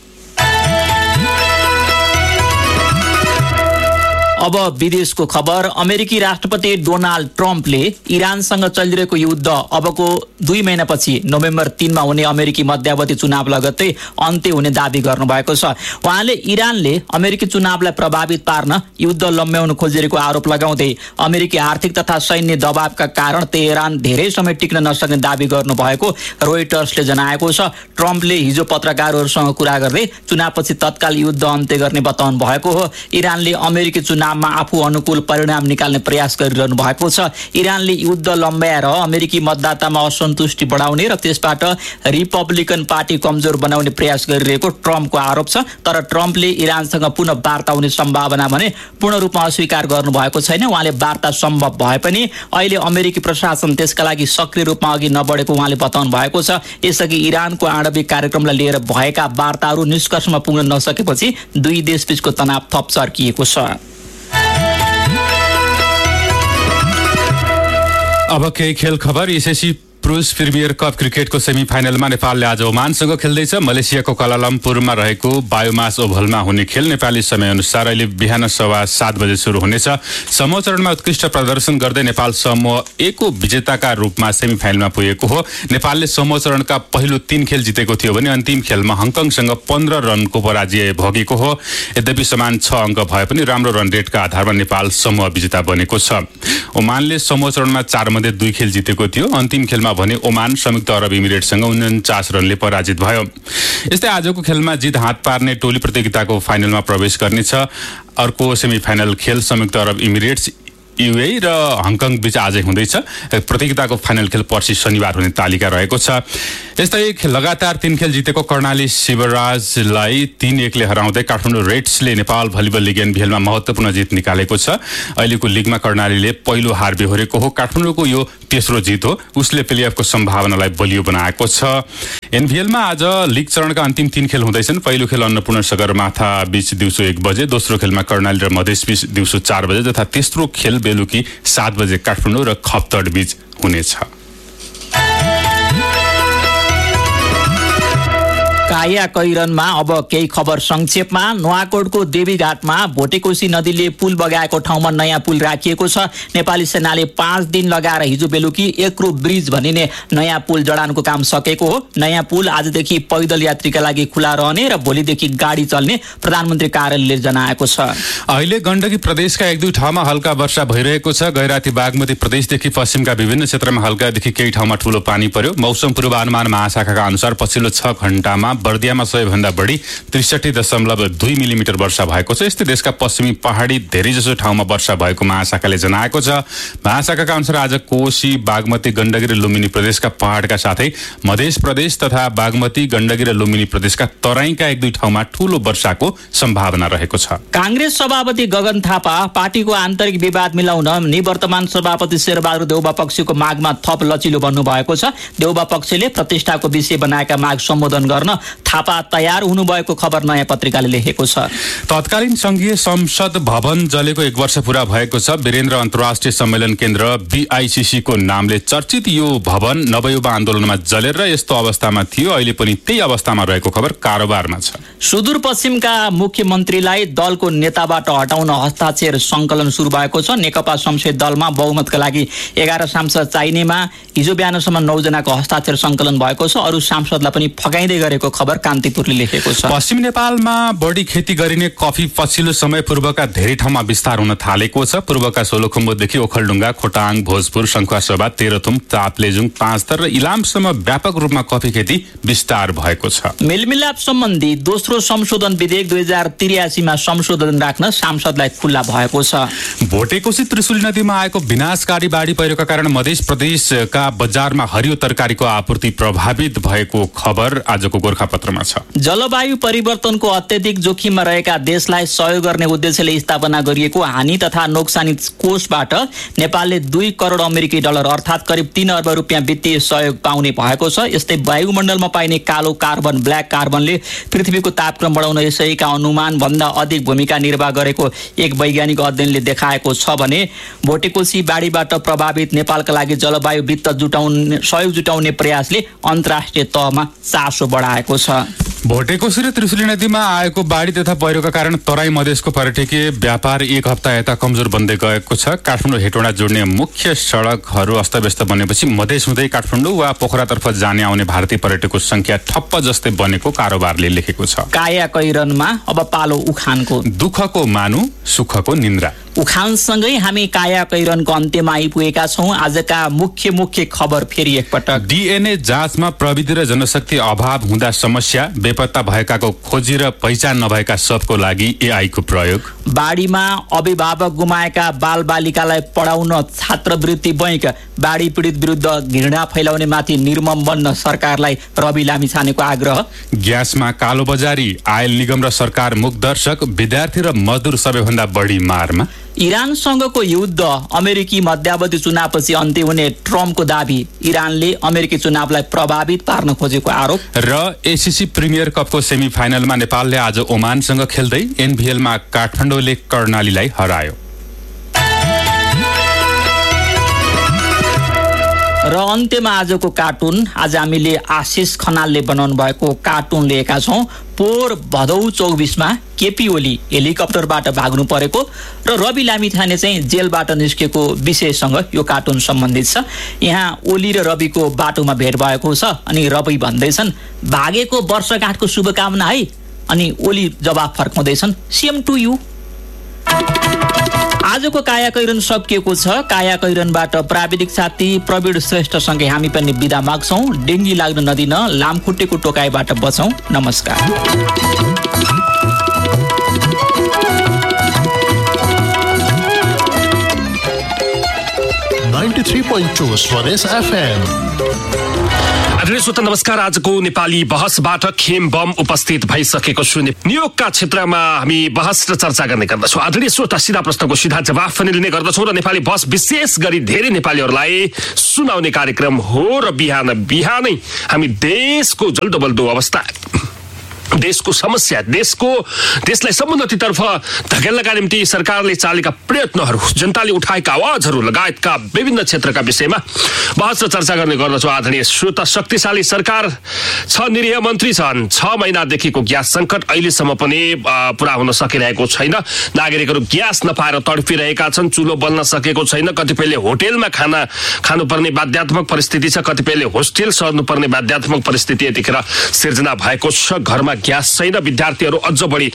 अब विदेशको खबर। अमेरिकी राष्ट्रपति डोनाल्ड ट्रम्पले इरानसँग चलिरहेको युद्ध अबको दुई महिनापछि नोभेम्बर तीनमा हुने अमेरिकी मध्यावधि चुनाव लगत्तै अन्त्य हुने दावी गर्नुभएको छ। उहाँले इरानले अमेरिकी चुनावलाई प्रभावित पार्न युद्ध लम्ब्याउन खोजिरहेको आरोप लगाउँदै अमेरिकी आर्थिक तथा सैन्य दबावका कारण तेहरान धेरै समय टिक्न नसक्ने दावी गर्नुभएको रोइटर्सले जनाएको छ। ट्रम्पले हिजो पत्रकारहरूसँग कुरा गर्दै चुनावपछि तत्काल युद्ध अन्त्य गर्ने बताउनु भएको हो। इरानले अमेरिकी चुनाव आफू अनुकूल परिणाम निकाल्ने प्रयास गरिरहनु भएको छ। इरानले युद्ध लम्ब्याएर अमेरिकी मतदातामा असन्तुष्टि बढाउने र त्यसबाट रिपब्लिकन पार्टी कमजोर बनाउने प्रयास गरिरहेको ट्रम्पको आरोप छ। तर ट्रम्पले इरानसँग पुनः वार्ता हुने सम्भावना भने पूर्ण रूपमा अस्वीकार गर्नुभएको छैन। उहाँले वार्ता सम्भव भए पनि अहिले अमेरिकी प्रशासन त्यसका लागि सक्रिय रूपमा अघि नबढेको उहाँले बताउनु भएको छ। यसअघि इरानको आणविक कार्यक्रमलाई लिएर भएका वार्ताहरू निष्कर्षमा पुग्न नसकेपछि दुई देशबीचको तनाव थप चर्किएको छ। अब केही खेल खबर। एसएससी पुरुष प्रिमियर कप क्रिकेटको सेमिफाइनलमा नेपालले आज ओमानसँग खेल्दैछ। मलेसियाको कुआलालम्पुरमा रहेको बायोमास ओभलमा हुने खेल नेपाली समयअनुसार अहिले बिहान सवा सात बजे सुरु हुनेछ। समूह चरणमा उत्कृष्ट प्रदर्शन गर्दै नेपाल समूह ए को विजेताका रूपमा सेमिफाइनलमा पुगेको हो। नेपालले समूह चरणका पहिलो तीन खेल जितेको थियो भने अन्तिम खेलमा हङकङसँग पन्ध्र रनको पराजय भोगेको हो। यद्यपि समान छ अङ्क भए पनि राम्रो रन रेटका आधारमा नेपाल समूह विजेता बनेको छ। ओमानले समूह चरणमा चार मध्ये दुई खेल जितेको थियो। अन्तिम खेलमा भने ओमान संयुक्त अरब इमिरेटसँग उन्चास रनले पराजित भयो। यस्तै आजको खेलमा जित हात पार्ने टोली प्रतियोगिताको फाइनलमा प्रवेश गर्नेछ। अर्को सेमिफाइनल खेल संयुक्त अरब इमिरेट्स युए र हङकङ बीच आजै हुँदैछ। प्रतियोगिताको फाइनल खेल पर्सि शनिबार हुने तालिका रहेको छ। यस्तै लगातार तीन खेल जितेको कर्णाली शिवराजलाई तीन एकले हराउँदै काठमाडौँ रेड्सले नेपाल भलिबल लिग एनबिएलमा महत्त्वपूर्ण जित निकालेको छ। अहिलेको लिगमा कर्णालीले पहिलो हार बेहोरेको हो। काठमाडौँको यो तेस्रो जित हो। उसले प्लेअफको सम्भावनालाई बलियो बनाएको छ। एनबिएलमा आज लिग चरणका अन्तिम तीन खेल हुँदैछन्। पहिलो खेल अन्नपूर्ण सगरमाथा बीच दिउँसो एक बजे, दोस्रो खेलमा कर्णाली र मधेस बीच दिउँसो चार बजे तथा तेस्रो खेल बेलुकी सात बजे काठमाडौँ र खप्तड बीच हुनेछ। काया कैरनमा अब केही खबर संक्षेपमा। नुवाकोटको देवीघाटमा भोटेकोशी नदीले पुल बगाएको ठाउँमा नयाँ पुल राखिएको छ। नेपाली सेनाले पाँच दिन लगाएर हिजो बेलुकी एक्रो ब्रिज भनिने नयाँ पुल जडानको काम सकेको हो। नयाँ पुल आजदेखि पैदल यात्रीका लागि खुला रहने र भोलिदेखि गाडी चल्ने प्रधानमन्त्री कार्यालयले जनाएको छ। अहिले गण्डकी प्रदेशका एक दुई ठाउँमा हल्का वर्षा भइरहेको छ। गैराती बागमती प्रदेशदेखि पश्चिमका विभिन्न क्षेत्रमा हल्कादेखि केही ठाउँमा ठूलो पानी पर्यो। मौसम पूर्वानुमान महाशाखाका अनुसार पछिल्लो छ घण्टामा बर्दियामा सबैभन्दा बढी त्रिसठी दशमलव दुई मिलिमिटर वर्षा भएको छ। यस्तै देशका पश्चिमी पहाडी धेरैजसो ठाउँमा वर्षा भएको महाशाखाले जनाएको छ। महाशाखाका अनुसार आज कोशी, बागमती, गण्डकी र लुम्बिनी प्रदेशका पहाडका साथै मध्य प्रदेश तथा बागमती, गण्डकी र लुम्बिनी प्रदेशका तराईका एक दुई ठाउँमा ठूलो वर्षाको सम्भावना रहेको छ। कांग्रेस सभापति गगन थापा पार्टीको आन्तरिक विवाद मिलाउन निवर्तमान सभापति शेरबहादुर देउबा पक्षको मागमा थप लचिलो बन्नु भएको छ। देउबा पक्षले प्रतिष्ठाको विषय बनाएका माग सम्बोधन गर्न थापा तयार हुनुभएको खबर नयाँ पत्रिकाले लेखेको छ। तत्कालीन संघीय संसद भवन जलेको एक वर्ष पूरा भएको छ। वीरेन्द्र अन्तर्राष्ट्रिय सम्मेलन केन्द्र बीआईसीसी को नामले चर्चित यो भवन नवयुवा आन्दोलनमा जलेर यस्तो अवस्थामा थियो। अहिले पनि त्यही अवस्थामा रहेको खबर कारोबारमा छ। सुदूरपश्चिमका मुख्यमन्त्रीलाई दलको नेताबाट हटाउन हस्ताक्षर संकलन सुरु भएको छ। नेकपा संसदीय दलमा बहुमतका लागि एघार सांसद चाहिनेमा हिजो बिहानसम्म नौ जनाको हस्ताक्षर संकलन भएको छ। अरू सांसदलाई पनि फगाइँदै गरेको खबर कान्तिपुरले लेखेको छ। पश्चिम नेपालमा बढी खेती गरिने कफी पछिल्लो समय पूर्वका धेरै ठाउँमा विस्तार हुन थालेको छ। पूर्वका सोलुखुम्बुदेखि ओखलढुङ्गा, खोटाङ, भोजपुर, शङ्खुवासभा, तेह्रथुम, ताप्लेजुङ, पाँचथर र इलामसम्म व्यापक रूपमा कफी खेती विस्तार भएको छ। मेलमिलाप सम्बन्धी दोस्रो संशोधन विधेयक दुई हजार त्रियासीमा संशोधन राख्न सांसदलाई खुल्ला भएको छ। भोटेकोशी त्रिशुली नदीमा आएको विनाशकारी बाढी पहिरोका कारण मध्य प्रदेशका बजारमा हरियो तरकारीको आपूर्ति प्रभावित भएको खबर आजको गोरखापत्रमा छ। जलवायु परिवर्तनको अत्यधिक जोखिममा रहेका देशलाई सहयोग गर्ने उद्देश्यले स्थापना गरिएको हानि तथा नोक्सानी कोषबाट नेपालले दुई करोड अमेरिकी डलर अर्थात् करिब तीन अर्ब रुपियाँ वित्तीय सहयोग पाउने भएको छ। यस्तै वायुमण्डलमा पाइने कालो कार्बन ब्ल्याक कार्बनले पृथ्वीको तापक्रम बढाउन यसैका अनुमान भन्दा अधिक भूमिका निर्वाह गरेको एक वैज्ञानिक अध्ययनले देखाएको छ भने भोटेकोशी बाढीबाट प्रभावित नेपालका लागि जलवायु वित्त जुटाउने सहयोग जुटाउने प्रयासले अन्तर्राष्ट्रिय तहमा चासो बढाएको छ। भोटेकोशी र त्रिशुली नदीमा आएको बाढी तथा पहिरोका कारण तराई मधेसको पर्यटकीय व्यापार एक हप्ता यता कमजोर बन्दै गएको छ। काठमाडौँ हेटौँडा जोड्ने मुख्य सडकहरू अस्तव्यस्त बनेपछि मधेस हुँदै काठमाडौँ वा पोखरातर्फ जाने आउने भारतीय पर्यटकको संख्या ठप्प जस्तै बनेको कारोबारले लेखेको छ। काया कैरनमा अब पालो उखानको। दुःखको मानु, सुखको निन्द्रा। उखानसँगै हामी काया कैरनको अन्त्यमा आइपुगेका छौँ। आजका मुख्य मुख्य खबर फेरि एकपटक। डीएनए जाँचमा प्रविधि र जनशक्ति अभाव हुँदा समस्या, बेपत्ता भएकाको खोजी र पहिचान नभएका सबको लागि एआई को प्रयोग। बाढीमा अभिभावक गुमाएका बाल बालिकालाई पढाउन छात्रवृत्ति बैंक। बाढी पीडित विरुद्ध घृणा फैलाउने माथि निर्मम बन्न सरकारलाई रवि लामिछानेको आग्रह। ग्यासमा कालोबजारी, आयल निगम र सरकार मुखदर्शक, विद्यार्थी र मजदुर सबैभन्दा बढी मारमा। इरानसँगको युद्ध अमेरिकी मध्यावधि चुनावपछि अन्त्य हुने ट्रम्पको दाबी। इरानले अमेरिकी चुनावलाई प्रभावित पार्न खोजेको आरोप। र एसिसी प्रिमियर कपको सेमिफाइनलमा नेपालले आज ओमानसँग खेल्दै एनबिएलमा काठमाडौँले कर्णालीलाई हरायो। र अन्त्यमा आजको कार्टुन आज हामीले आशिष खनालले बनाउनु भएको कार्टुन लिएका छौँ। पोहोर भदौ चौबिसमा केपी ओली हेलिकप्टरबाट भाग्नु परेको र रवि लामिछाने चाहिँ जेलबाट निस्केको विषयसँग यो कार्टुन सम्बन्धित छ। यहाँ ओली र रविको बाटोमा भेट भएको छ अनि रवि भन्दैछन् भागेको वर्षगाँठको शुभकामना है, अनि ओली जवाफ फर्काउँदैछन् सेम टु यु। आजको काया कैरन सकिएको छ। काया कैरनबाट प्राविधिक साथी प्रवीण श्रेष्ठसँगै हामी पनि बिदा माग्छौँ। डेङ्गी लाग्न नदिन, लामखुट्टेको टोकाइबाट बचौँ। नमस्कार। ninety-three point two स्वदेश एफएम। आदरणीय श्रोता नमस्कार। आजको नेपाली बहसबाट खेम बम उपस्थित भइसकेको छु। नियोगका क्षेत्रमा हामी बहस र चर्चा गर्ने गर्दछौँ। आदरणीय श्रोता सिधा प्रश्नको सिधा जवाफ पनि लिने गर्दछौँ र नेपाली बहस विशेष गरी धेरै नेपालीहरूलाई सुनाउने कार्यक्रम हो र बिहान बिहानै हामी देशको जल्दो बल्दो अवस्था, देशको समस्या, देशको देशलाई समुन्नतितर्फ धकेल्नका निम्ति सरकारले चालेका प्रयत्नहरू, जनताले उठाएका आवाजहरू लगायतका विभिन्न क्षेत्रका विषयमा बहस र चर्चा गर्ने गर्दछौँ। आदरणीय श्रोता, शक्तिशाली सरकार छ, निरीह मन्त्री छन्, छ महिनादेखिको ग्यास सङ्कट अहिलेसम्म पनि पुरा हुन सकिरहेको छैन। नागरिकहरू ग्यास नपाएर तडपिरहेका छन्, चुलो बल्न सकेको छैन। कतिपयले होटेलमा खाना खानुपर्ने बाध्यात्मक परिस्थिति छ, कतिपयले होस्टेल सर्नुपर्ने बाध्यात्मक परिस्थिति यतिखेर सिर्जना भएको छ। घरमा ग्यास छैन, विद्यार्थीहरू अझ बढी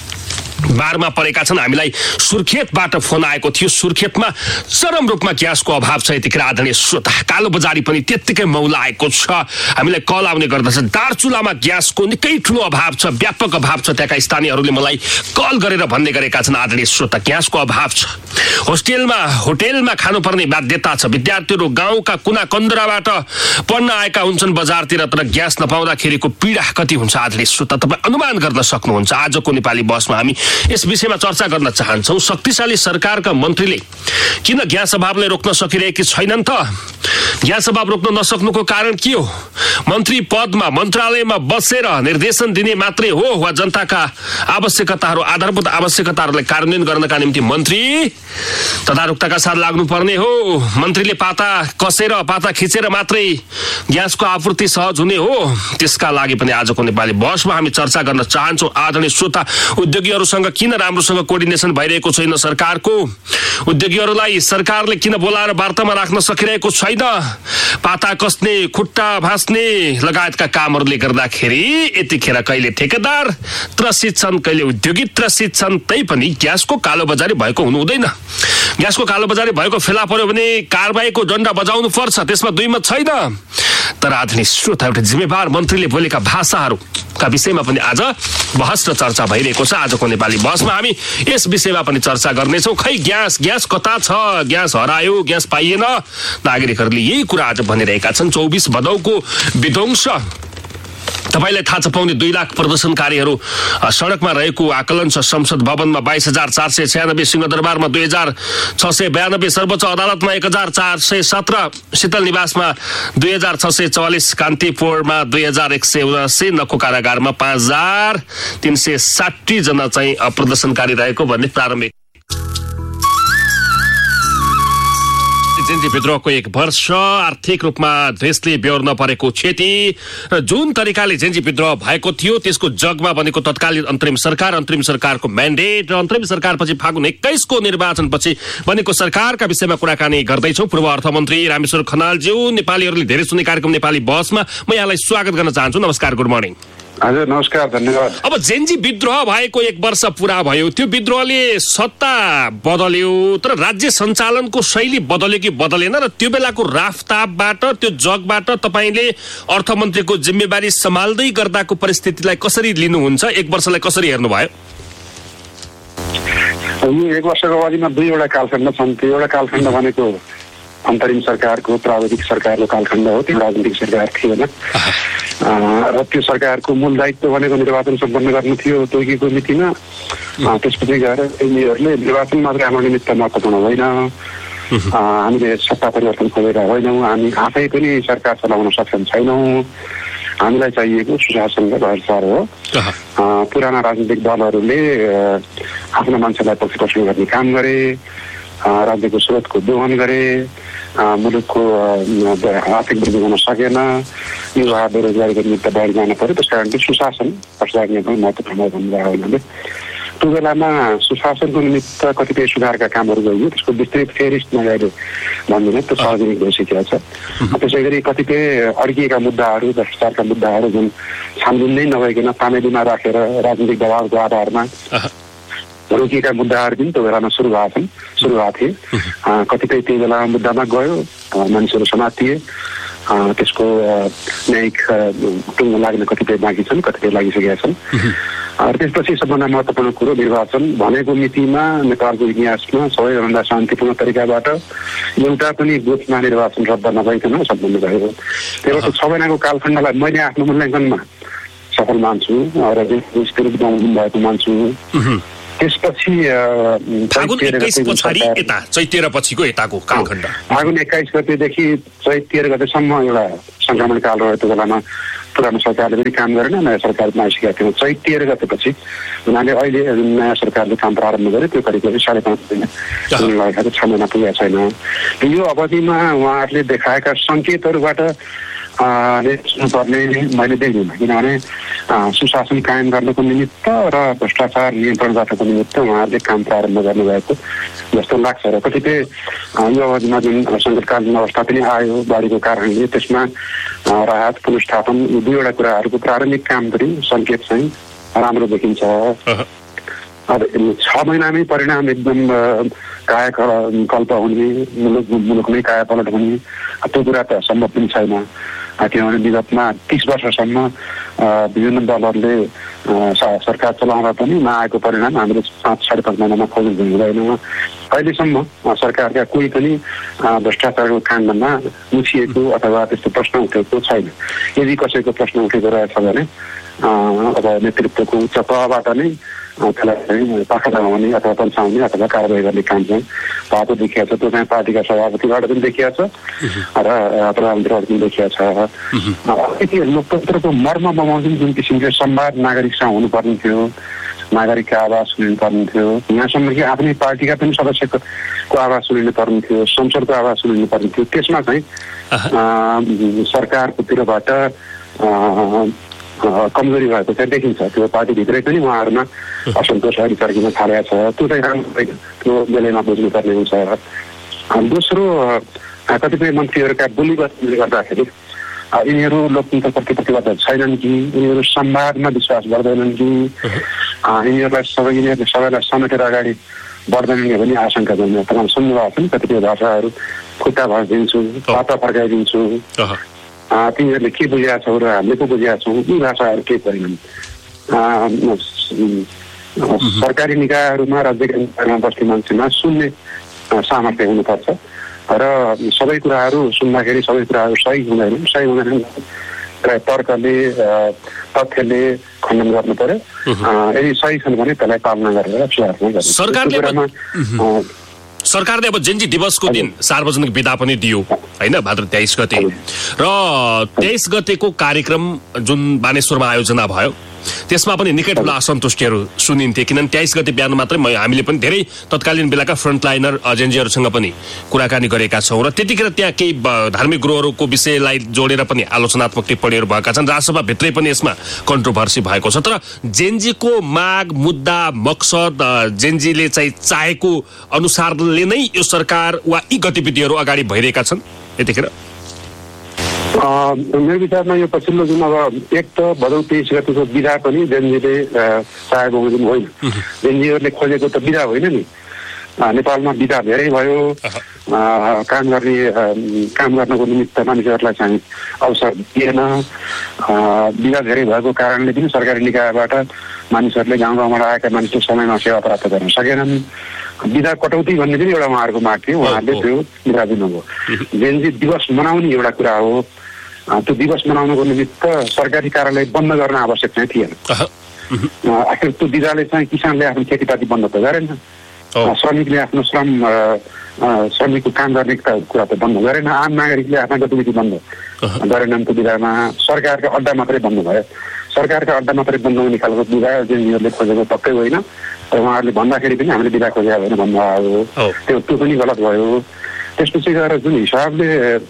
बारमा परेका छन्। हामीलाई सुर्खेतबाट फोन आएको थियो। सुर्खेतमा चरम रूपमा ग्यासको अभाव छ यतिखेर। आदरणीय श्रोता, कालो बजारी पनि त्यत्तिकै मौला आएको छ। हामीलाई कल आउने गर्दछ। दार्चुलामा ग्यासको निकै ठुलो अभाव छ, व्यापक अभाव छ। त्यहाँका स्थानीयहरूले मलाई कल गरेर भन्ने गरेका छन् आदरणीय श्रोता ग्यासको अभाव छ। होस्टेलमा होटेलमा खानुपर्ने बाध्यता छ। विद्यार्थीहरू गाउँका कुना कन्दराबाट पढ्न आएका हुन्छन् बजारतिर, तर ग्यास नपाउँदाखेरिको पीडा कति हुन्छ आदरणीय श्रोता तपाईँ अनुमान गर्न सक्नुहुन्छ। आजको नेपाली बसमा हामी यस विषयमा चर्चा गर्न चाहन्छौँ। शक्तिशाली सरकारका मन्त्रीले किन ग्यास अभावलाई रोक्न सकिरहेकी छैनन् त? ग्यास अभाव रोक्न नसक्नुको कारण के हो? मन्त्री पदमा मन्त्रालयमा बसेर निर्देशन दिने मात्रै हो वा जनताका आवश्यकताहरू, आधारभूत आवश्यकताहरूलाई कार्यान्वयन गर्नका निम्ति मन्त्री तदारुकताका साथ लाग्नुपर्ने हो? मन्त्रीले पाता कसेर पाता खिचेर मात्रै ग्यासको आपूर्ति सहज हुने हो? त्यसका लागि पनि आजको नेपाली बसमा हामी चर्चा गर्न चाहन्छौँ। आदरणीय श्रोता, उद्योगीहरूसँग किन राम्रोसँग कोर्डिनेसन भइरहेको छैन सरकारको? उद्योगीहरूलाई सरकारले किन बोलाएर वार्तामा राख्न सकिरहेको छैन? पाता कसने, खुट्टा भाँच्ने लगायतका कामहरूले गर्दाखेरि यतिखेर कहिले ठेकेदार त्रसित छन्, कहिले उद्योगी त्रसित छन्। तै पनि ग्यासको कालोबजारी भएको हुनु हुँदैन। ग्यासको कालोबजारी भएको फेला पर्यो भने कारबाहीको डन्डा बजाउनु पर्छ, त्यसमा दुई मत छैन। तर आदरणीय श्रोता, एउटा जिम्मेवार मन्त्रीले बोलेका भाषाहरूका विषयमा पनि आज बहस र चर्चा भइरहेको छ। आजको नेपाली बहसमा हामी यस विषयमा पनि चर्चा गर्नेछौँ। खै ग्यास ग्यास कता छ? ग्यास हरायो, ग्यास पाइएन। नागरिकहरूले यही कुरा आज भनिरहेका छन्। चौबिस भदौको विध्वंस तपाईलाई थाहा छ, पाउने दुई लाख प्रदर्शनकारीहरू सडकमा रहेको आकलन छ। संसद भवनमा बाइस हजार चार सय छ्यानब्बे, सिंहदरबारमा दुई हजार छ सय बयानब्बे, सर्वोच्च अदालतमा एक हजार चार सय सत्र, शीतल निवासमा दुई हजार छ सय चौवालिस, कान्तिपुरमा दुई हजार एक सय उनासी, नखो कारागारमा पाँच हजार तिन सय साठी जना चाहिँ प्रदर्शनकारी रहेको भन्ने प्रारम्भिक जेन्जी विद्रोहको एक वर्ष, आर्थिक रूपमा देशले बेहोर्न परेको क्षति र जुन तरिकाले जेन्जी विद्रोह भएको थियो त्यसको जगमा बनेको तत्कालीन अन्तरिम सरकार, अन्तरिम सरकारको म्यान्डेट र अन्तरिम सरकारपछि फागुन एक्काइसको निर्वाचनपछि बनेको सरकारका विषयमा कुराकानी गर्दैछौँ। पूर्व अर्थमन्त्री रामेश्वर खनालज्यू, नेपालीहरूले धेरै सुन्ने कार्यक्रम नेपाली बसमा म यहाँलाई स्वागत गर्न चाहन्छु। नमस्कार, गुड मर्निङ। हजुर नमस्कार, धन्यवाद। अब जेन्जी विद्रोह भएको एक वर्ष पुरा भयो। त्यो विद्रोहले सत्ता बदल्यो, तर राज्य सञ्चालनको शैली बदल्यो कि बदलेन? र त्यो बेलाको राफताबबाट, त्यो जगबाट तपाईँले अर्थमन्त्रीको जिम्मेवारी सम्हाल्दै गर्दाको परिस्थितिलाई कसरी लिनुहुन्छ? एक वर्षलाई कसरी हेर्नुभयो? यो एक वर्षको अवधिमा दुईवटा कालखण्ड छन्। त्यो एउटा कालखण्ड भनेको अन्तरिम सरकारको प्राविधिक सरकारको कालखण्ड हो, त्यो राजनीतिक सरकार थिएन। र त्यो सरकारको मूल दायित्व भनेको निर्वाचन सम्पन्न गर्नु थियो तोकेको मितिमा। त्यसपछि गएर यिनीहरूले निर्वाचन मात्रै हाम्रो निमित्त महत्त्वपूर्ण होइन, हामीले सत्ता परिवर्तन खोजेर होइनौँ, हामी आफै पनि सरकार चलाउन सक्षम छैनौँ, हामीलाई चाहिएको सुशासन र भ्रष्टाचार हो। पुराना राजनीतिक दलहरूले आफ्नो मान्छेलाई पक्षपोषण गर्ने काम गरे, राज्यको स्रोतको दोहन गरे, मुलुकको आर्थिक वृद्धि हुन सकेन, युवा बेरोजगारीको निमित्त बाहिर जान पर्यो। त्यस कारणले सुशासन भ्रष्टाचार नियन्त्रण महत्त्वपूर्ण भन्नुभयो हुनाले त्यो बेलामा सुशासनको निमित्त कतिपय सुधारका कामहरू गरियो। त्यसको विस्तृत फेरिस्टमा अहिले भन्दिनँ, त्यो सार्वजनिक भइसकेको छ। त्यसै गरी कतिपय अड्किएका मुद्दाहरू, भ्रष्टाचारका मुद्दाहरू जुन छानबिन नै नभइकन तामेलीमा राखेर राजनीतिक दबावको आधारमा रोकिएका मुद्दाहरू पनि त्यो बेलामा सुरु भएको छन् सुरु भएको थिए। कतिपय त्यही बेलामा मुद्दामा गयो, मानिसहरू समातिए, त्यसको न्यायिक टुङ्गो लाग्ने कतिपय बाँकी छन्, कतिपय लागिसकेका छन्। र त्यसपछि सबभन्दा महत्त्वपूर्ण कुरो निर्वाचन भनेको मितिमा नेपालको इतिहासमा सबैभन्दा शान्तिपूर्ण तरिकाबाट एउटा पनि बुथमा निर्वाचन रद्द नभइकन सम्पन्न भयो। त्यही भएर छ महिनाको कालखण्डलाई मैले आफ्नो मूल्याङ्कनमा सफल मान्छु र भएको मान्छु। त्यसपछि फागुन एक्काइस पछाडि यता चैत तेह्र पछिको यताको कालखण्ड फागुन एक्काइस गतेदेखि चैत तेह्र गतेसम्म एउटा सङ्क्रमण काल रह्यो। त्यो बेलामा पुरानो सरकारले पनि काम गरेन, नयाँ सरकारमा आइसकेका थिएन। चैत तेह्र गतेपछि उनीहरूले अहिले नयाँ सरकारले काम प्रारम्भ गर्यो, त्यो करिब करिब साढे पाँच महिना लगेको छ महिना पुगेको छैन। यो अवधिमा उहाँहरूले देखाएका सङ्केतहरूबाट पर्ने मैले देख्दिनँ, किनभने सुशासन कायम गर्नको निमित्त र भ्रष्टाचार नियन्त्रण गर्नको निमित्त उहाँहरूले काम प्रारम्भ गर्नुभएको जस्तो लाग्छ। र कतिपय यो अवधिमा जुन सङ्कटकालीन अवस्था पनि आयो बाढीको कारणले, त्यसमा राहत पुनर्स्थापन दुईवटा कुराहरूको प्रारम्भिक काम पनि सङ्केत चाहिँ राम्रो देखिन्छ। अब छ महिनामै परिणाम एकदम कायाकल्प हुने, मुलुक मुलुकमै कायापलट हुने त्यो कुरा त सम्भव पनि छैन। किनभने विगतमा तिस वर्षसम्म विभिन्न दलहरूले सरकार चलाउँदा पनि नआएको परिणाम हामीले पाँच साढे पाँच महिनामा खोज्नु हुँदैन। अहिलेसम्म सरकारका कोही पनि भ्रष्टाचारको काण्डमा मुछिएको अथवा त्यस्तो प्रश्न उठेको छैन। यदि कसैको प्रश्न उठेको रहेछ भने अब नेतृत्वको उच्च तहबाट नै त्यसलाई पाखा लगाउने अथवा पन्छाउने अथवा कारवाही गर्ने काम चाहिँ भएको देखिएको छ। त्यो चाहिँ पार्टीका सभापतिबाट पनि देखिएको छ र प्रधानमन्त्रीबाट पनि देखिएको छ। लोकतन्त्रको मर्म बमाउँछ जुन किसिमले संवाद नागरिकसँग हुनुपर्ने थियो, नागरिकका आवाज सुनिनु पर्ने थियो, यहाँसम्म कि आफ्नै पार्टीका पनि सदस्यको आवाज सुनिनु पर्ने थियो, संसदको आवाज सुनिनु पर्ने थियो। त्यसमा चाहिँ सरकारको तिरबाट कमजोरी भएको चाहिँ देखिन्छ। त्यो पार्टीभित्रै पनि उहाँहरूमा असन्तोष अहिले चर्किन थालेको छ। त्यो चाहिँ राम्रो त्यो बेलैमा बुझ्नुपर्ने हुन्छ। दोस्रो, कतिपय मन्त्रीहरूका बोली बस्तीले गर्दाखेरि यिनीहरू लोकतन्त्रप्रति प्रतिबद्ध छैनन् कि, यिनीहरू संवादमा विश्वास गर्दैनन् कि, यिनीहरूलाई सबै यिनीहरूले सबैलाई समेटेर अगाडि बढ्दैनन् कि भन्ने आशंका जन्म तपाईँ सुन्नुभएको छ नि। कतिपय भाषाहरू खुट्टा भर्दिन्छु, पाता फर्काइदिन्छु, तिनीहरूले के बुझेका छौ र हामीले पो बुझेका छौँ, यी भाषाहरू केही परिणाम सरकारी निकायहरूमा राज्यका निकायमा बस्ने मान्छेमा सुन्ने सामर्थ्य हुनुपर्छ र सबै कुराहरू सुन्दाखेरि सबै कुराहरू सही हुँदैनन् सही हुँदैन र तर्कले तथ्यले खण्डन गर्नु पर्यो। यदि सही छन् भने त्यसलाई पालना गरेर सुधार सरकारले सरकारले अब जेन्जी दिवसको दिन सार्वजनिक विदा पनि दियो हैन, भाद्र तेइस गते। र तेइस गतेको कार्यक्रम जुन बानेश्वरमा आयोजना भयो त्यसमा पनि निकै ठुला असन्तुष्टिहरू सुनिन्थे, किनभने तेइस गते बिहान मात्रै हामीले पनि धेरै तत्कालीन बेलाका फ्रन्टलाइनर जेन्जीहरूसँग पनि कुराकानी गरेका छौँ र त्यतिखेर त्यहाँ केही धार्मिक गुरुहरूको विषयलाई जोडेर पनि आलोचनात्मक टिप्पणीहरू भएका छन्। राजसभाभित्रै पनि यसमा कन्ट्रोभर्सी भएको छ। तर जेन्जीको माग, मुद्दा, मकसद जेन्जीले चाहिँ चाहेको अनुसारले नै यो सरकार वा यी गतिविधिहरू अगाडि भइरहेका छन् यतिखेर? मेरो विचारमा यो पछिल्लो जुन अब एक त भदौ तेइस गतिको विधा पनि जेन्जीले चाहेको बमोजिम होइन। जेन्जीहरूले खोजेको त विधा होइन नि। नेपालमा विधा धेरै भयो, काम गर्ने काम गर्नको निमित्त मानिसहरूलाई चाहिँ अवसर दिएन। विधा धेरै भएको कारणले पनि सरकारी निकायबाट मानिसहरूले गाउँ गाउँबाट आएका मानिसले समयमा सेवा प्राप्त गर्न सकेनन्। विधा कटौती भन्ने पनि एउटा उहाँहरूको माग थियो, उहाँहरूले त्यो विधा दिनुभयो। जेन्जी दिवस मनाउने एउटा कुरा हो, त्यो दिवस मनाउनको निमित्त सरकारी कार्यालय बन्द गर्न आवश्यक चाहिँ थिएन। आखिर त्यो विधाले चाहिँ किसानले आफ्नो खेतीपाती बन्द त गरेन, श्रमिकले आफ्नो श्रम श्रमिकको काम गर्ने कुरा त बन्द गरेन, आम नागरिकले आफ्ना गतिविधि बन्द गरेनन्। त्यो विधामा सरकारका अड्डा मात्रै बन्द भयो। सरकारका अड्डा मात्रै बन्द हुने खालको विधा जेनजीहरूले खोजेको पक्कै होइन र उहाँहरूले भन्दाखेरि पनि हामीले विधा खोजेका होइन भन्नुभयो त्यो त्यो पनि गलत भयो। त्यसपछि गएर जुन हिसाबले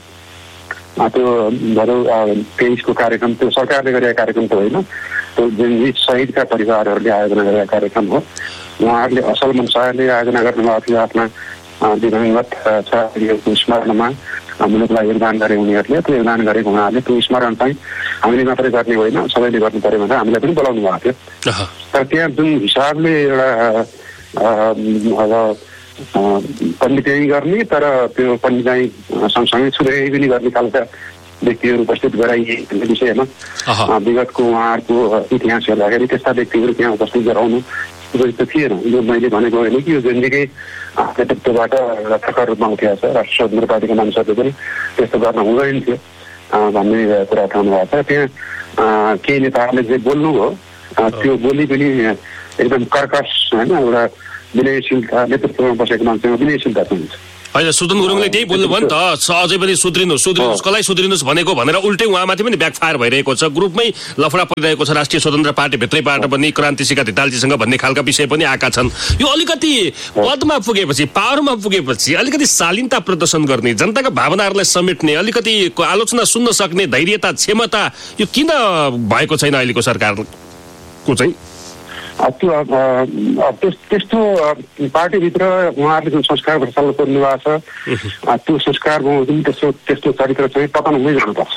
त्यो भनौँ तेइसको कार्यक्रम त्यो सरकारले गरेका कार्यक्रम त होइन, त्यो जेनजी शहीदका परिवारहरूले आयोजना गरेका कार्यक्रम हो। उहाँहरूले असल मनसायले आयोजना गर्नुभएको थियो आफ्ना दिवंगत छ स्मरणमा मुलुकलाई योगदान गरे उनीहरूले। त्यो योगदान गरेको हुनाले त्यो स्मरण चाहिँ हामीले मात्रै गर्ने होइन, सबैले गर्नु पऱ्यो भनेर हामीलाई पनि बोलाउनु भएको थियो। तर त्यहाँ जुन हिसाबले एउटा अब पण्डित्याइ गर्ने तर त्यो पण्डित्याइ सँगसँगै छुराइ पनि गर्ने खालका व्यक्तिहरू उपस्थित गराइए भन्ने विषयमा विगतको उहाँहरूको इतिहास हेर्दाखेरि त्यस्ता व्यक्तिहरू त्यहाँ उपस्थित गराउनु उपयुक्त थिएन। यो मैले भनेको होइन कि यो जेनजीकै नेतृत्वबाट एउटा प्रकार रूपमा उठेको छ, राष्ट्रिय स्वतन्त्र पार्टीका मानिसहरूले पनि त्यस्तो गर्न हुँदैन थियो भन्ने कुरा उठाउनु भएको छ। त्यहाँ केही नेताहरूले जे बोल्नुभयो त्यो बोली पनि एकदम कर्कश होइन, एउटा विनयशीलता नेतृत्वमा बसेको मान्छेमा विनयशीलता चाहिन्छ। होइन सुदन गुरुङले त्यही बोल्नुभयो नि त, अझै पनि सुध्रिनुहोस् सुध्रिनुहोस् कसलाई सुध्रिनुहोस् भनेको भनेर उल्टै उहाँमाथि पनि ब्याकफायर भइरहेको छ, ग्रुपमै लफडा परिरहेको छ, राष्ट्रिय स्वतन्त्र पार्टी भित्रैबाट पनि क्रान्तिसिका धिताल्जीसँग भन्ने खालका विषय पनि आएका छन्। यो अलिकति पदमा पुगेपछि पावरमा पुगेपछि अलिकति शालीनता प्रदर्शन गर्ने, जनताका भावनाहरूलाई समेट्ने, अलिकति आलोचना सुन्न सक्ने धैर्यता क्षमता यो किन भएको छैन अहिलेको सरकारको चाहिँ? त्यो त्यस्तो पार्टीभित्र उहाँहरूले जुन संस्कार प्रचलन गर्नु भएको छ त्यो संस्कार जुन त्यस्तो त्यस्तो चरित्र चाहिँ पतन हुँदै जानुपर्छ।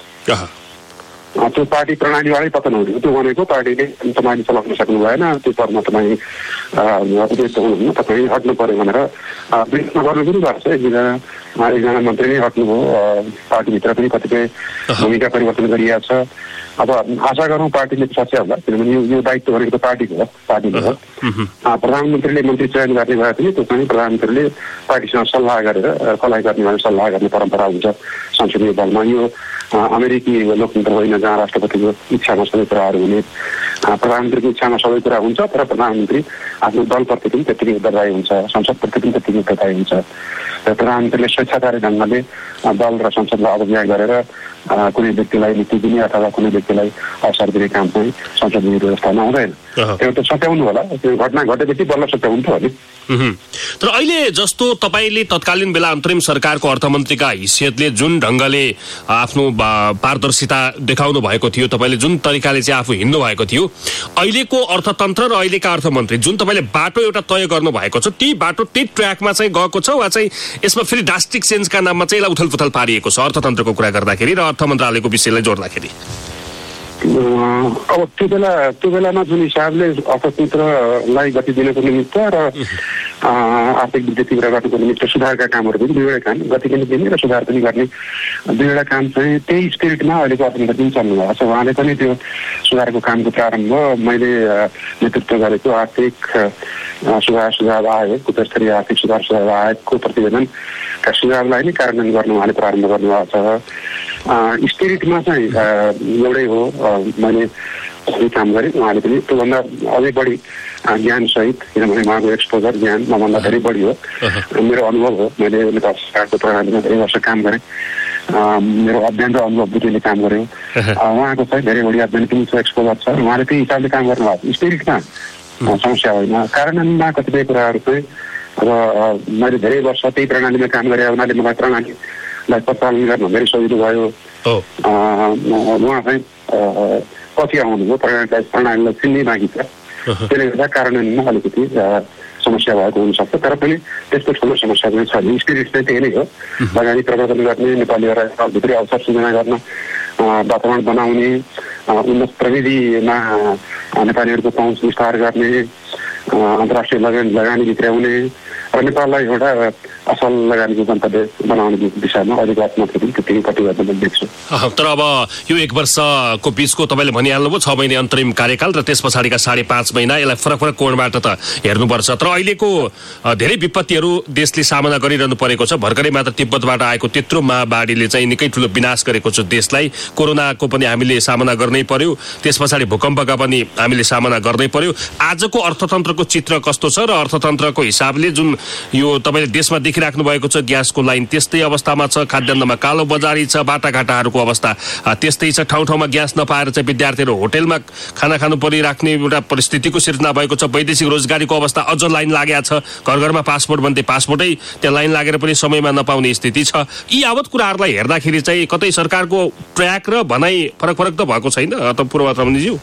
त्यो पार्टी प्रणालीबाटै पतन हुँदैन। त्यो भनेको पार्टीले तपाईँले चलाउन सक्नु भएन, त्यो पदमा तपाईँ उपयुक्त हुनुहुन्न, तपाईँ हट्नु पर्यो भनेर विरोधमा गर्नु पनि भएको छ। एकजना एकजना मन्त्री नै हट्नुभयो, पार्टीभित्र पनि कतिपय भूमिका परिवर्तन गरिएको छ। अब आशा गरौँ पार्टीले सच्याउ होला, किनभने यो यो दायित्व भनेको त पार्टीको हो पार्टीको हो। प्रधानमन्त्रीले मन्त्री चयन गर्ने भए पनि त्यो चाहिँ प्रधानमन्त्रीले पार्टीसँग सल्लाह गरेर कसलाई गर्ने भनेर सल्लाह गर्ने परम्परा हुन्छ संसदीय दलमा। यो अमेरिकी लोकतन्त्र होइन जहाँ राष्ट्रपतिको इच्छामा सबै कुराहरू हुने, प्रधानमन्त्रीको इच्छामा सबै कुरा हुन्छ तर प्रधानमन्त्री आफ्नो दलप्रति पनि त्यत्तिकै उत्तरदायी हुन्छ, संसदप्रति पनि त्यत्तिकै उत्तरदायी हुन्छ। र प्रधानमन्त्रीले स्वेच्छाचारी ढङ्गले दल र संसदलाई अवज्ञा गरेर कुनै व्यक्तिलाई नीति दिने अथवा कुनै व्यक्तिलाई अवसर दिने काम चाहिँ संसदीय व्यवस्थामा हुँदैन। त्यो त सच्याउनु होला, त्यो घटना घटेपछि बल्ल सच्याउनु त हो नि। तर अहिले जस्तो तपाईँले तत्कालीन बेला अन्तरिम सरकारको अर्थमन्त्रीका हैसियतले जुन ढङ्गले आफ्नो पारदर्शिता देखाउनु भएको थियो, तपाईँले जुन तरिकाले चाहिँ आफू हिँड्नु भएको थियो, अहिलेको अर्थतन्त्र र अहिलेका अर्थमन्त्री जुन तपाईँले बाटो एउटा तय गर्नु भएको छ त्यही बाटो त्यही ट्र्याकमा चाहिँ गएको छ वा चाहिँ यसमा फेरि ड्रास्टिक चेन्जका नाममा चाहिँ यसलाई उथलपुथल पारिएको छ अर्थतन्त्रको कुरा गर्दाखेरि र अर्थ मन्त्रालयको विषयलाई जोड्दाखेरि? अब त्यो बेला त्यो बेलामा जुन हिसाबले अर्थतन्त्रलाई गति दिनको निमित्त र आर्थिक वृद्धि तीव्र गर्नुको निमित्त सुधारका कामहरू पनि दुईवटा काम गति पनि दिने र सुधार पनि गर्ने दुईवटा काम चाहिँ त्यही स्पिरिटमा अहिलेको अर्थतन्त्र पनि चल्नु भएको छ। उहाँले पनि त्यो सुधारको कामको प्रारम्भ मैले नेतृत्व गरेको आर्थिक सुधार सुझाव आयोग उच्चस्तरीय आर्थिक सुधार सुझाव आयोगको प्रतिवेदनका सुझावलाई नै कार्यान्वयन गर्न उहाँले प्रारम्भ गर्नुभएको छ। स्पिरिटमा चाहिँ एउटै हो, मैले काम गरेँ, उहाँले पनि त्योभन्दा अझै बढी ज्ञानसहित, किनभने उहाँको एक्सपोजर ज्ञान मभन्दा धेरै बढी हो। मेरो अनुभव हो, मैले नेपाल सरकारको प्रणालीमा धेरै वर्ष काम गरेँ, मेरो अध्ययन र अनुभव दुईले काम गऱ्यो। उहाँको चाहिँ धेरै बढी अध्ययन पनि छ, एक्सपोजर छ, उहाँले त्यही हिसाबले काम गर्नुभएको। स्पिरिटमा समस्या होइन, कार्यान्वयनमा कतिपय कुराहरू चाहिँ अब मैले धेरै वर्ष त्यही प्रणालीमा काम गरेँ हुनाले मलाई प्रणालीलाई परिचालन गर्न धेरै सजिलो भयो। उहाँ चाहिँ पछि आउनुभयो, प्रणालीलाई प्रणालीलाई चिन्ने बाँकी छ, त्यसले गर्दा कार्यान्वयनमा अलिकति समस्या भएको हुनसक्छ। तर पनि त्यस्तो ठुलो समस्या पनि छैन। स्पिरिट चाहिँ त्यही नै हो, लगानी प्रवर्तन गर्ने, नेपालीहरूलाई भित्री अवसर सृजना गर्न, वातावरण बनाउने, उन्नत प्रविधिमा नेपालीहरूको पहुँच विस्तार गर्ने, अन्तर्राष्ट्रिय लगानी लगानी भित्राउने र नेपाललाई एउटा असल लगानीको गन्तव्य बनाउने दिशामा अलिक अर्थमन्त्री पनि त्यतिकै प्रतिबद्ध देख्छु। तर अब यो एक वर्षको बिचको तपाईँले भनिहाल्नुभयो छ महिने अन्तरिम कार्यकाल र त्यस पछाडिका साढे पाँच महिना, यसलाई फरक फरक कोणबाट त हेर्नुपर्छ। तर अहिलेको धेरै विपत्तिहरू देशले सामना गरिरहनु परेको छ। भर्खरै मात्र तिब्बतबाट आएको त्यत्रो महाबाढीले चाहिँ निकै ठुलो विनाश गरेको छ देशलाई। कोरोनाको पनि हामीले सामना गर्नै पर्यो, त्यस पछाडि भूकम्पका पनि हामीले सामना गर्नै पर्यो। आजको अर्थतन्त्रको चित्र कस्तो छ र अर्थतन्त्रको हिसाबले जुन यो तपाईँले देशमा देखिराख्नु भएको छ। ग्यासको लाइन त्यस्तै अवस्थामा छ, खाद्यान्नमा कालो बजारी छ, बाटाघाटाहरूको अवस्था त्यस्तै छ। ठाउँ ठाउँमा ग्यास नपाएर चाहिँ विद्यार्थीहरू होटेलमा खाना खानु परिराख्ने एउटा परिस्थितिको सिर्जना भएको छ। वैदेशिक रोजगारीको अवस्था अझ लाइन लागेको छ। घर घरमा पासपोर्ट भन्दै पासपोर्टै त्यहाँ लाइन लागेर पनि समयमा नपाउने स्थिति छ। यी यावत कुराहरूलाई हेर्दाखेरि चाहिँ कतै सरकारको ट्र्याक र भनाइ फरक फरक त भएको छैन त पूर्वचन्द्रज्यू?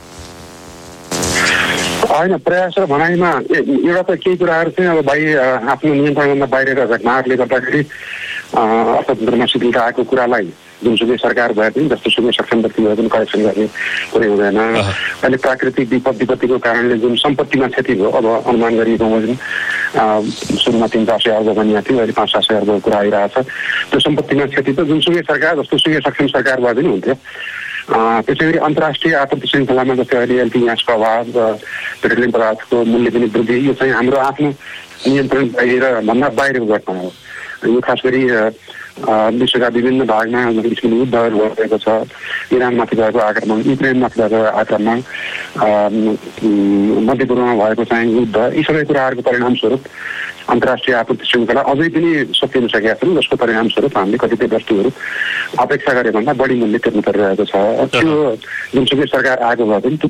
होइन, प्रयास र भनाइमा एउटा त केही कुराहरू चाहिँ अब बाहिर आफ्नो नियन्त्रणभन्दा बाहिरका घटनाहरूले गर्दाखेरि अर्थतन्त्रमा शिथिलता आएको कुरालाई जुनसुकै सरकार भए पनि जस्तोसुकै सक्षम व्यक्ति भए पनि करेक्सन गर्ने कुरै हुँदैन। अहिले प्राकृतिक विपद विपत्तिको कारणले जुन सम्पत्तिमा क्षति भयो, अब अनुमान गरिएको बमोजिम सुरुमा तिन चार सय अर्ब भनिएको थियो, अहिले पाँच सात सय अर्बको कुरा आइरहेको छ। त्यो सम्पत्तिमा क्षति त जुनसुकै सरकार जस्तोसुकै सक्षम सरकार भए पनि हुन्थ्यो। त्यसै गरी अन्तर्राष्ट्रिय आपूर्ति श्रृङ्खलामा जस्तै अहिले एलपी ग्यासको अभाव, पेट्रोलियम पदार्थको मूल्य पनि वृद्धि, यो चाहिँ हाम्रो आफ्नो नियन्त्रण बाहिर भन्दा बाहिरको घटना हो। यो खास गरी विश्वका विभिन्न भागमा किसिमको युद्धहरू भइरहेको छ। इरानमाथि भएको आक्रमण, युक्रेनमाथि भएको आक्रमण, मध्यपूर्वमा भएको चाहिँ युद्ध, यी सबै कुराहरूको परिणामस्वरूप अन्तर्राष्ट्रिय आपूर्ति श्रृङ्खला अझै पनि सकिन सकेका छन्, जसको परिणामस्वरूप हामीले कतिपय वस्तुहरू अपेक्षा गरे भन्दा बढी मूल्य तिर्नु परिरहेको छ। त्यो जुनसुकै सरकार आएको भए पनि